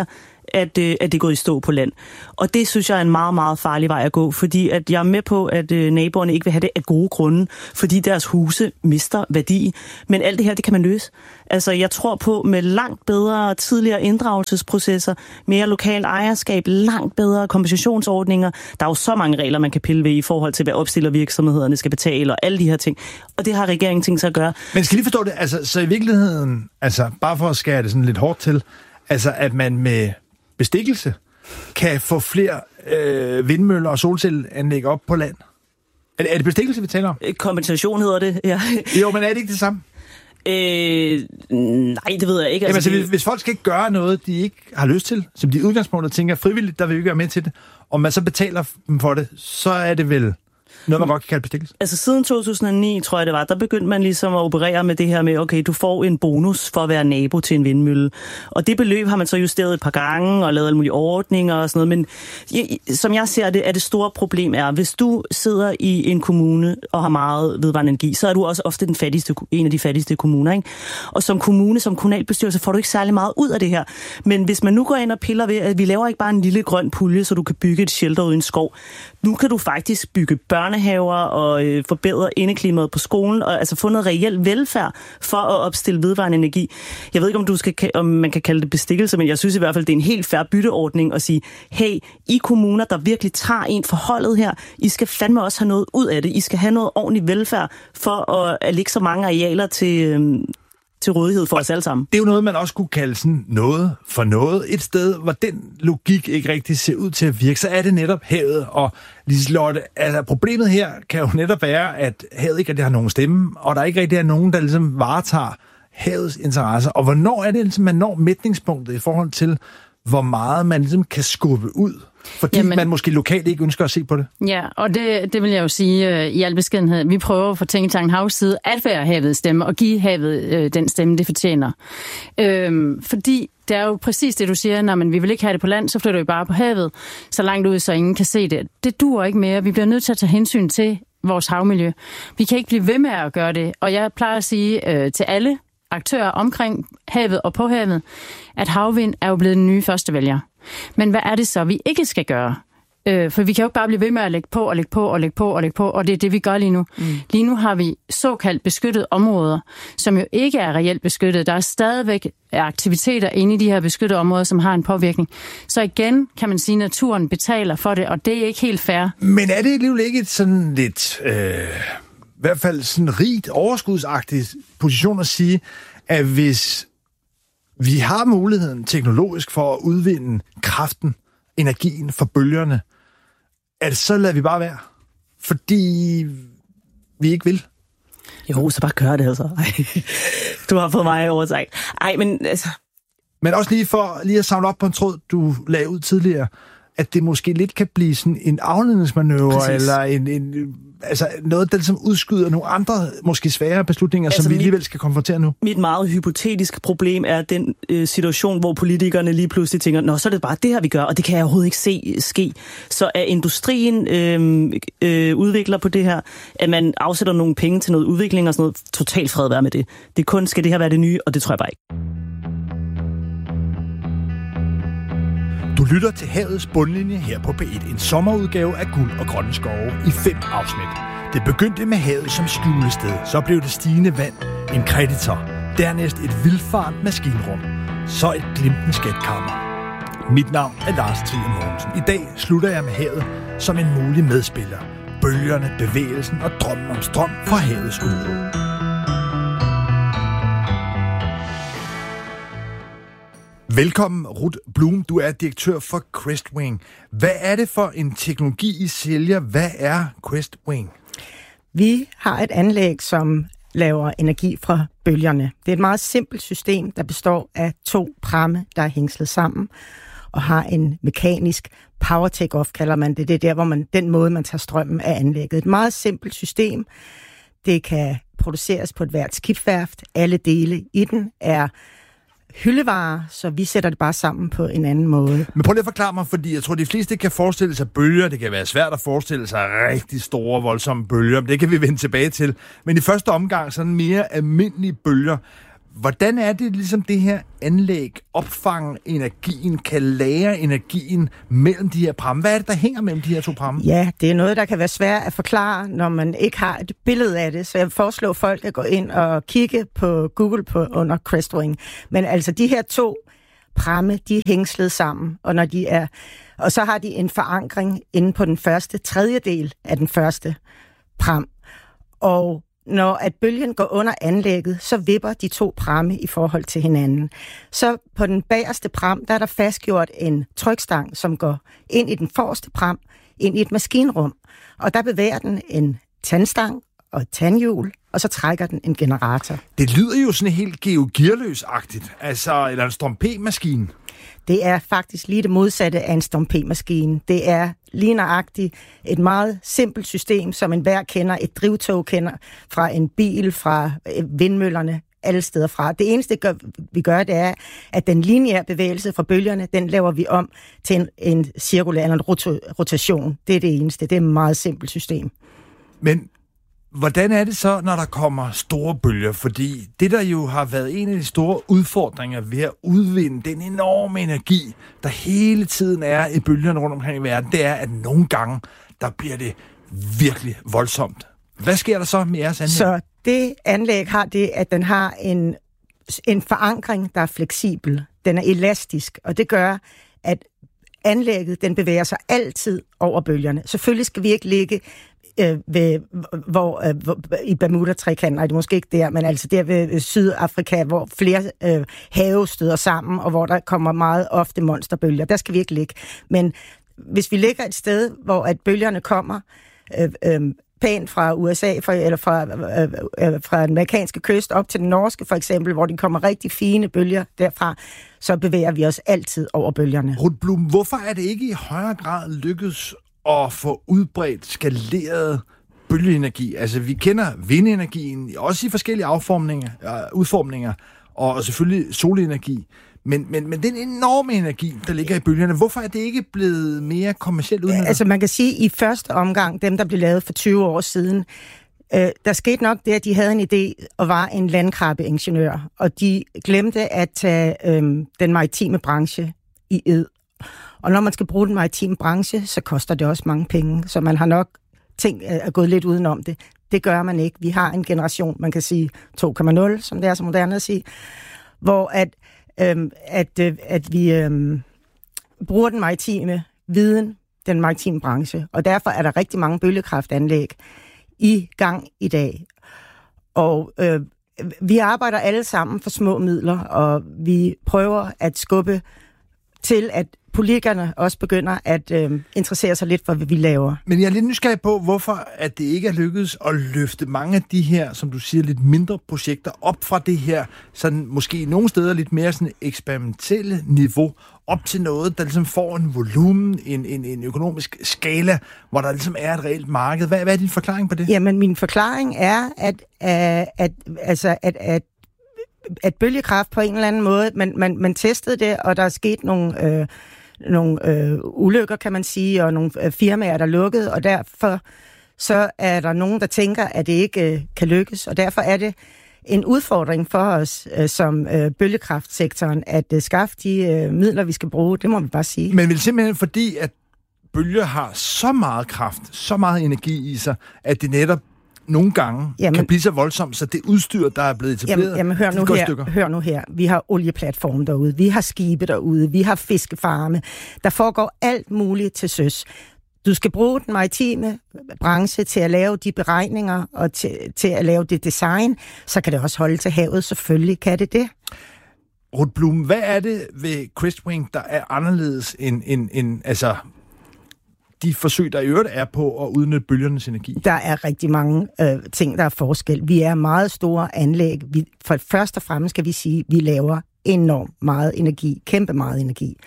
at, øh, at det er gået i stå på land. Og det synes jeg er en meget, meget farlig vej at gå, fordi at jeg er med på, at øh, naboerne ikke vil have det af gode grunde, fordi deres huse mister værdi. Men alt det her, det kan man løse. Altså, jeg tror på med langt bedre tidligere inddragelsesprocesser, mere lokalt ejerskab, langt bedre kompensationsordninger. Der er jo så mange regler, man kan pille ved i forhold til, hvad opstillervirksomhederne skal betale og alle de her ting. Og det har regeringen tænkt sig at gøre. Men skal I lige forstå det? Altså, så i virkeligheden, altså bare for at skære det sådan lidt hårdt til, altså at man med bestikkelse kan få flere øh, vindmøller og solcelleanlæg op på land? Er det, er det bestikkelse, vi taler om? Kompensation hedder det, ja. Jo, men er det ikke det samme? Øh, nej, det ved jeg ikke. Altså, Jamen, altså, det... hvis, hvis folk skal ikke gøre noget, de ikke har lyst til, som de i udgangspunktet tænker frivilligt, der vil vi ikke være med til det, og man så betaler dem for det, så er det vel noget, man godt kan kalde bestikkelse? Altså siden to tusind og ni, tror jeg det var, der begyndte man ligesom at operere med det her med, okay, du får en bonus for at være nabo til en vindmølle. Og det beløb har man så justeret et par gange og lavet alle mulige ordninger og sådan noget. Men som jeg ser det, er det store problem er, hvis du sidder i en kommune og har meget vedvarende energi, så er du også ofte den fattigste, en af de fattigste kommuner, ikke? Og som kommune, som kommunalbestyrelse, får du ikke særlig meget ud af det her. Men hvis man nu går ind og piller ved, at vi laver ikke bare en lille grøn pulje, så du kan bygge et shelter uden skov. Nu kan du faktisk bygge børnehaver og øh, forbedre indeklimaet på skolen, og altså få noget reel velfærd for at opstille vedvarende energi. Jeg ved ikke, om, du skal, om man kan kalde det bestikkelse, men jeg synes i hvert fald, det er en helt fair bytteordning at sige, hey, I kommuner, der virkelig tager en forholdet her, I skal fandme også have noget ud af det. I skal have noget ordentligt velfærd for at, at lægge så mange arealer til... Øh, til rådighed for os alle sammen. Det er jo noget, man også kunne kalde sådan noget for noget. Et sted, hvor den logik ikke rigtig ser ud til at virke, så er det netop havet. Og Liselotte, altså problemet her kan jo netop være, at havet ikke rigtig har nogen stemme, og der ikke rigtig er nogen, der ligesom varetager havets interesser. Og hvornår er det, ligesom, man når mætningspunktet i forhold til, hvor meget man ligesom kan skubbe ud? Fordi Jamen, man måske lokalt ikke ønsker at se på det. Ja, og det, det vil jeg jo sige uh, i al beskedenhed. Vi prøver fra Tænketanken Havs side at være havets stemme og give havet uh, den stemme, det fortjener. Øhm, fordi det er jo præcis det, du siger, når man, vi vil ikke have det på land, så flytter vi bare på havet, så langt ud, så ingen kan se det. Det duer ikke mere. Vi bliver nødt til at tage hensyn til vores havmiljø. Vi kan ikke blive ved med at gøre det. Og jeg plejer at sige uh, til alle aktører omkring havet og på havet, at havvind er jo blevet den nye førstevælger. Men hvad er det så, vi ikke skal gøre? Øh, for vi kan jo ikke bare blive ved med at lægge på og lægge på og lægge på og lægge på, og det er det, vi gør lige nu. Mm. Lige nu har vi såkaldt beskyttede områder, som jo ikke er reelt beskyttet. Der er stadigvæk aktiviteter inde i de her beskyttede områder, som har en påvirkning. Så igen kan man sige, at naturen betaler for det, og det er ikke helt fair. Men er det alligevel ikke et sådan lidt, øh, i hvert fald sådan rigt, overskudsagtigt position at sige, at hvis vi har muligheden teknologisk for at udvinde kraften, energien for bølgerne, at så lader vi bare være, fordi vi ikke vil. Jo, så bare gør det altså. Ej, du har fået mig oversagt. Ej, men altså... Men også lige for lige at samle op på en tråd, du lagde ud tidligere, at det måske lidt kan blive sådan en afledningsmanøvre, Præcis. eller en, en, altså noget, der ligesom udskyder nogle andre, måske svære beslutninger, altså som vi alligevel skal konfrontere nu. Mit meget hypotetiske problem er den øh, situation, hvor politikerne lige pludselig tænker, nå, så er det bare det her, vi gør, og det kan jeg overhovedet ikke se ske. Så er industrien øh, øh, udvikler på det her, at man afsætter nogle penge til noget udvikling og sådan noget, totalt fred være med det. Det er kun, skal det her være det nye, og det tror jeg bare ikke. Du lytter til Havets Bundlinje her på P et, en sommerudgave af Guld og Grønne Skove i fem afsnit. Det begyndte med havet som skjulested, så blev det stigende vand en kreditor, dernæst et vildfarent maskinrum, så et glimtende skatkammer. Mit navn er Lars Trier Mogensen. I dag slutter jeg med havet som en mulig medspiller. Bølgerne, bevægelsen og drømmen om strøm fra havets uro. Velkommen, Ruth Blum. Du er direktør for Crestwing. Hvad er det for en teknologi, I sælger? Hvad er Crestwing? Vi har et anlæg, som laver energi fra bølgerne. Det er et meget simpelt system, der består af to pramme, der er hængslet sammen, og har en mekanisk power take-off, kalder man det. Det er der, hvor man, den måde, man tager strømmen af anlægget. Et meget simpelt system. Det kan produceres på et hvert skibsværft. Alle dele i den er hyldevarer, så vi sætter det bare sammen på en anden måde. Men prøv lige at forklare mig, fordi jeg tror, de fleste kan forestille sig bølger. Det kan være svært at forestille sig rigtig store, voldsomme bølger. Det kan vi vende tilbage til. Men i første omgang, sådan mere almindelige bølger. Hvordan er det ligesom det her anlæg opfanger energien, kan lære energien mellem de her pramme? Hvad er det, der hænger mellem de her to pramme? Ja, det er noget, der kan være svært at forklare, når man ikke har et billede af det. Så jeg foreslår folk at gå ind og kigge på Google på, under Crestwing. Men altså de her to pramme, de er hængslet sammen, og når de er, og så har de en forankring inde på den første tredjedel af den første pram. Og når at bølgen går under anlægget, så vipper de to pramme i forhold til hinanden. Så på den bagerste pram, der er der fastgjort en trykstang, som går ind i den forreste pram, ind i et maskinrum. Og der bevæger den en tandstang og et tandhjul, og så trækker den en generator. Det lyder jo sådan helt Georg Gearløs-agtigt, altså eller en Storm P-maskine. Det er faktisk lige det modsatte af en Storm P-maskine. Det er lige nøjagtigt et meget simpelt system, som enhver kender, et drivtog kender fra en bil, fra vindmøllerne, alle steder fra. Det eneste, vi gør, det er, at den lineære bevægelse fra bølgerne, den laver vi om til en, en cirkulær eller en rotation. Det er det eneste. Det er et meget simpelt system. Men hvordan er det så, når der kommer store bølger? Fordi det, der jo har været en af de store udfordringer ved at udvinde den enorme energi, der hele tiden er i bølgerne rundt omkring i verden, det er, at nogle gange, der bliver det virkelig voldsomt. Hvad sker der så med jeres anlæg? Så det anlæg har det, at den har en, en forankring, der er fleksibel. Den er elastisk, og det gør, at anlægget, den bevæger sig altid over bølgerne. Selvfølgelig skal vi ikke ligge Øh, ved, hvor, øh, hvor, i Bermuda-trekanten, nej, det er måske ikke der, men altså der ved Sydafrika, hvor flere øh, have støder sammen, og hvor der kommer meget ofte monsterbølger. Der skal vi ikke ligge. Men hvis vi ligger et sted, hvor at bølgerne kommer øh, øh, pænt fra U S A, fra, eller fra, øh, øh, fra den amerikanske kyst op til den norske for eksempel, hvor de kommer rigtig fine bølger derfra, så bevæger vi os altid over bølgerne. Ruth Blum, hvorfor er det ikke i højere grad lykkedes at få udbredt skaleret bølgeenergi? Altså, vi kender vindenergien, også i forskellige afformninger, udformninger, og selvfølgelig solenergi. Men, men, men den enorme energi, der ligger i bølgerne, hvorfor er det ikke blevet mere kommercielt udnyttet? Altså, man kan sige, at i første omgang, dem der blev lavet for tyve år siden, øh, der skete nok det, at de havde en idé og var en landkrabbeingeniør, og de glemte at tage øh, den maritime branche i ed. Og når man skal bruge den maritime branche, så koster det også mange penge. Så man har nok ting er gået lidt udenom det. Det gør man ikke. Vi har en generation, man kan sige to komma nul, som det er så moderne at sige, hvor at, øhm, at, øh, at vi øhm, bruger den maritime viden, den maritime branche. Og derfor er der rigtig mange bølgekraftanlæg i gang i dag. Og øh, vi arbejder alle sammen for små midler, og vi prøver at skubbe til, at politikerne også begynder at øh, interessere sig lidt for, hvad vi laver. Men jeg er lidt nysgerrig på, hvorfor at det ikke er lykkedes at løfte mange af de her, som du siger, lidt mindre projekter op fra det her, sådan måske nogle steder lidt mere sådan eksperimentelle niveau, op til noget, der ligesom får en volumen, en, en, en økonomisk skala, hvor der ligesom er et reelt marked. Hvad, hvad er din forklaring på det? Jamen, min forklaring er, at, at, at, altså, at, at at bølgekraft på en eller anden måde, man, man, man testede det, og der er sket nogle, øh, nogle øh, ulykker, kan man sige, og nogle øh, firmaer, der lukkede, og derfor så er der nogen, der tænker, at det ikke øh, kan lykkes, og derfor er det en udfordring for os øh, som øh, bølgekraftsektoren, at øh, skaffe de øh, midler, vi skal bruge, det må vi bare sige. Men vel simpelthen fordi, at bølger har så meget kraft, så meget energi i sig, at det netop nogle gange jamen, kan blive så voldsomt, så det udstyr, der er blevet etableret, jamen, jamen, hør, nu her, hør nu her. Vi har olieplatforme derude, vi har skibe derude, vi har fiskefarme. Der foregår alt muligt til søs. Du skal bruge den maritime branche til at lave de beregninger og til, til at lave det design, så kan det også holde til havet. Selvfølgelig kan det det. Ruth Blum, hvad er det ved Crestwing, der er anderledes end, end, end altså de forsøg, der i øvrigt er på at udnytte bølgernes energi? Der er rigtig mange øh, ting, der er forskel. Vi er meget store anlæg. Vi, for først og fremmest skal vi sige, at vi laver enormt meget energi, kæmpe meget energi.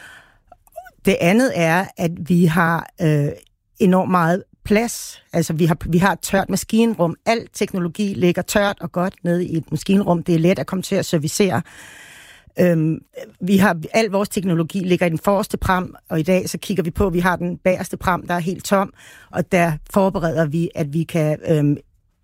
Det andet er, at vi har øh, enormt meget plads. Altså, vi har, vi har et tørt maskinrum. Al teknologi ligger tørt og godt nede i et maskinrum. Det er let at komme til at servicere. Øhm, vi har, al vores teknologi ligger i den forreste pram, og i dag så kigger vi på, at vi har den bagerste pram, der er helt tom, og der forbereder vi, at vi kan øhm,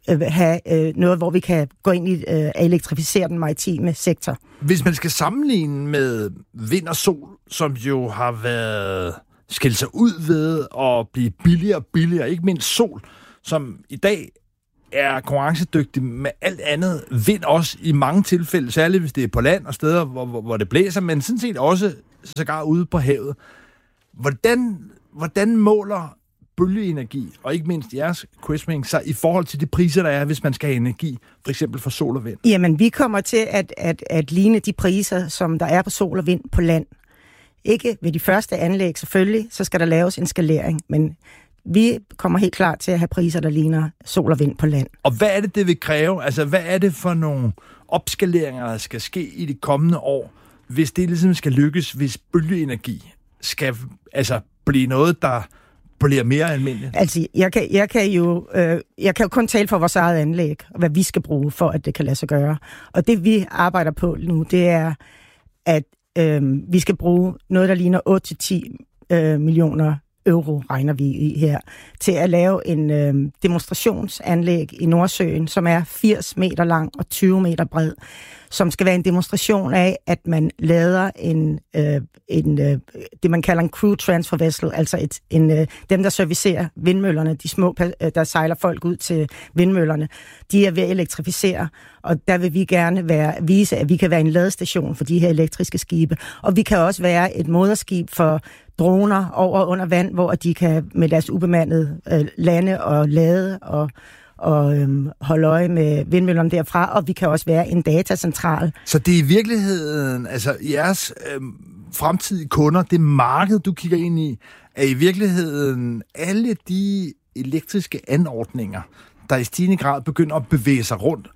øh, have øh, noget, hvor vi kan gå ind i øh, at elektrificere den maritime sektor. Hvis man skal sammenligne med vind og sol, som jo har været skilt sig ud ved at blive billigere og billigere, ikke mindst sol, som i dag er konkurrencedygtig med alt andet. Vind også i mange tilfælde, særligt hvis det er på land og steder, hvor, hvor, hvor det blæser, men sådan set også sågar ude på havet. Hvordan, hvordan måler bølgeenergi, og ikke mindst jeres Quisling, sig i forhold til de priser, der er, hvis man skal have energi, for eksempel fra sol og vind? Jamen, vi kommer til at, at, at ligne de priser, som der er på sol og vind på land. Ikke ved de første anlæg, selvfølgelig, så skal der laves en skalering, men vi kommer helt klart til at have priser, der ligner sol og vind på land. Og hvad er det, det vil kræve? Altså, hvad er det for nogle opskaleringer, der skal ske i de kommende år, hvis det ligesom skal lykkes, hvis bølgeenergi skal altså blive noget, der bliver mere almindeligt? Altså, jeg kan, jeg kan jo øh, jeg kan jo kun tale for vores eget anlæg, og hvad vi skal bruge for, at det kan lade sig gøre. Og det, vi arbejder på nu, det er, at øh, vi skal bruge noget, der ligner otte til ti øh, millioner euro, regner vi i her, til at lave en øh, demonstrationsanlæg i Nordsøen, som er firs meter lang og tyve meter bred, som skal være en demonstration af, at man lader en, øh, en øh, det man kalder en crew transfer vessel, altså et, en, øh, dem, der servicerer vindmøllerne, de små, der sejler folk ud til vindmøllerne, de er ved at elektrificere, og der vil vi gerne være, vise, at vi kan være en ladestation for de her elektriske skibe, og vi kan også være et moderskib for droner over og under vand, hvor de kan med deres ubemandede øh, lande og lade og, og øhm, holde øje med vindmøllerne derfra, og vi kan også være en datacentral. Så det er i virkeligheden, altså jeres øh, fremtidige kunder, det marked, du kigger ind i, er i virkeligheden alle de elektriske anordninger, der i stigende grad begynder at bevæge sig rundt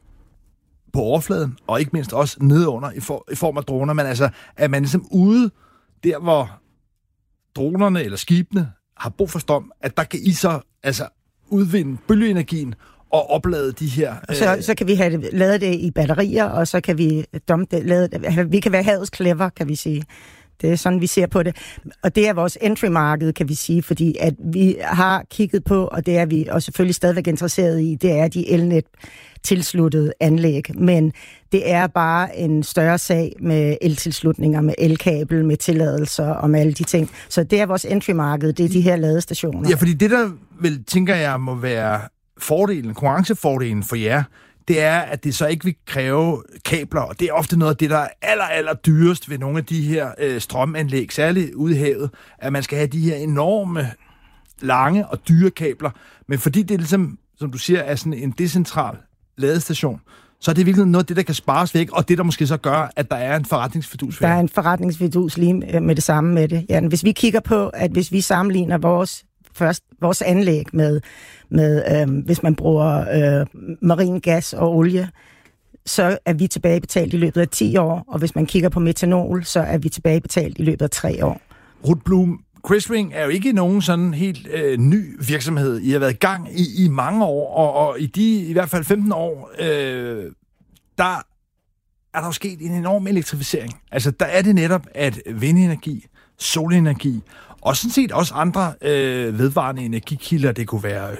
på overfladen, og ikke mindst også nedunder i, for, i form af droner, men altså er man ligesom ude der, hvor dronerne eller skibene har brug for strøm, at der kan I så altså udvinde bølgeenergien og oplade de her... Øh... Så, så kan vi have det, lavet det i batterier, og så kan vi dumpe det, lade det. Vi kan være havets clever, kan vi sige. Det er sådan, vi ser på det. Og det er vores entry-marked, kan vi sige, fordi at vi har kigget på, og det er vi og selvfølgelig stadigvæk interesseret i, det er de elnet tilsluttede anlæg, men det er bare en større sag med eltilslutninger, med elkabel, med tilladelser og med alle de ting. Så det er vores entry-marked, det er de her ladestationer. Ja, fordi det der vel, tænker jeg, må være fordelen, konkurrencefordelen for jer, det er, at det så ikke vil kræve kabler, og det er ofte noget af det, der er aller, aller dyrest ved nogle af de her øh, strømanlæg, særligt ude i havet, at man skal have de her enorme, lange og dyre kabler, men fordi det er ligesom, som du siger, er sådan en decentral ladestation, så er det virkelig noget af det, der kan spares væk, og det, der måske så gør, at der er en forretningsfidus. Der er en forretningsfidus lige med det samme med det. Ja, hvis vi kigger på, at hvis vi sammenligner vores, først, vores anlæg med, med øh, hvis man bruger øh, marin gas og olie, så er vi tilbagebetalt i løbet af ti år, og hvis man kigger på metanol, så er vi tilbagebetalt i løbet af tre år. Ruth Blum, Quisling er jo ikke nogen sådan helt øh, ny virksomhed. I har været i gang i, i mange år, og, og i de i hvert fald femten år, øh, der er der jo sket en enorm elektrificering. Altså, der er det netop, at vindenergi, solenergi, og sådan set også andre øh, vedvarende energikilder, det kunne være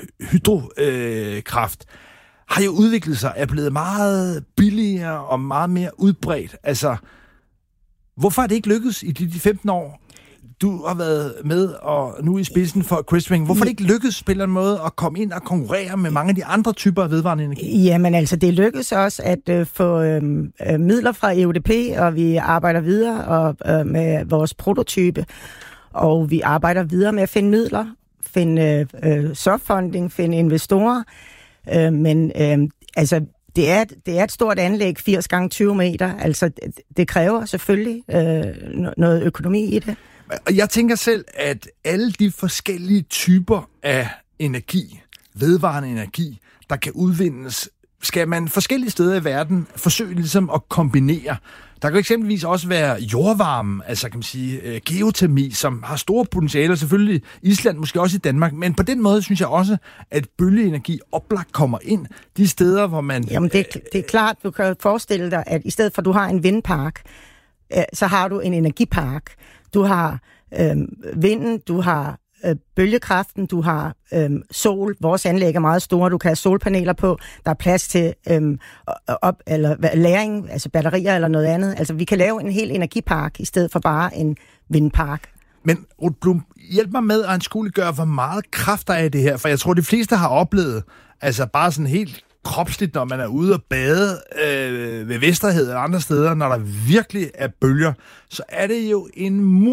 hydrokraft, øh, har jo udviklet sig, er blevet meget billigere og meget mere udbredt. Altså, hvorfor er det ikke lykkedes i de, de femten år, du har været med og nu i spidsen for Quisling? Hvorfor er det ikke lykkedes på en eller anden måde at komme ind og konkurrere med mange af de andre typer af vedvarende energi? Jamen altså, det lykkedes også at øh, få øh, midler fra E U D P, og vi arbejder videre og, øh, med vores prototype, og vi arbejder videre med at finde midler, finde øh, softfunding, finde investorer, øh, men øh, altså, Det er, det er et stort anlæg, firs gange tyve meter. Altså, det, det kræver selvfølgelig øh, noget økonomi i det. Og jeg tænker selv, at alle de forskellige typer af energi, vedvarende energi, der kan udvindes, skal man forskellige steder i verden forsøge ligesom at kombinere. Der kan eksempelvis også være jordvarme, altså kan man sige geotermi, som har store potentialer, selvfølgelig Island, måske også i Danmark, men på den måde synes jeg også, at bølgeenergi oplagt kommer ind de steder, hvor man... Jamen det, det er klart, du kan forestille dig, at i stedet for at du har en vindpark, så har du en energipark. Du har øh, vinden, du har øh, bølgekraften, du har øh, sol. Vores anlæg er meget store, du kan have solpaneler på. Der er plads til øh, op, eller lagring, altså batterier eller noget andet. Altså vi kan lave en hel energipark i stedet for bare en vindpark. Men Ruth Blum, hjælp mig med at anskueliggøre, hvor meget kraft der er i det her, for jeg tror, de fleste har oplevet, altså bare sådan helt kropsligt, når man er ude og bade øh, ved Vesterhed eller andre steder, når der virkelig er bølger, så er det jo en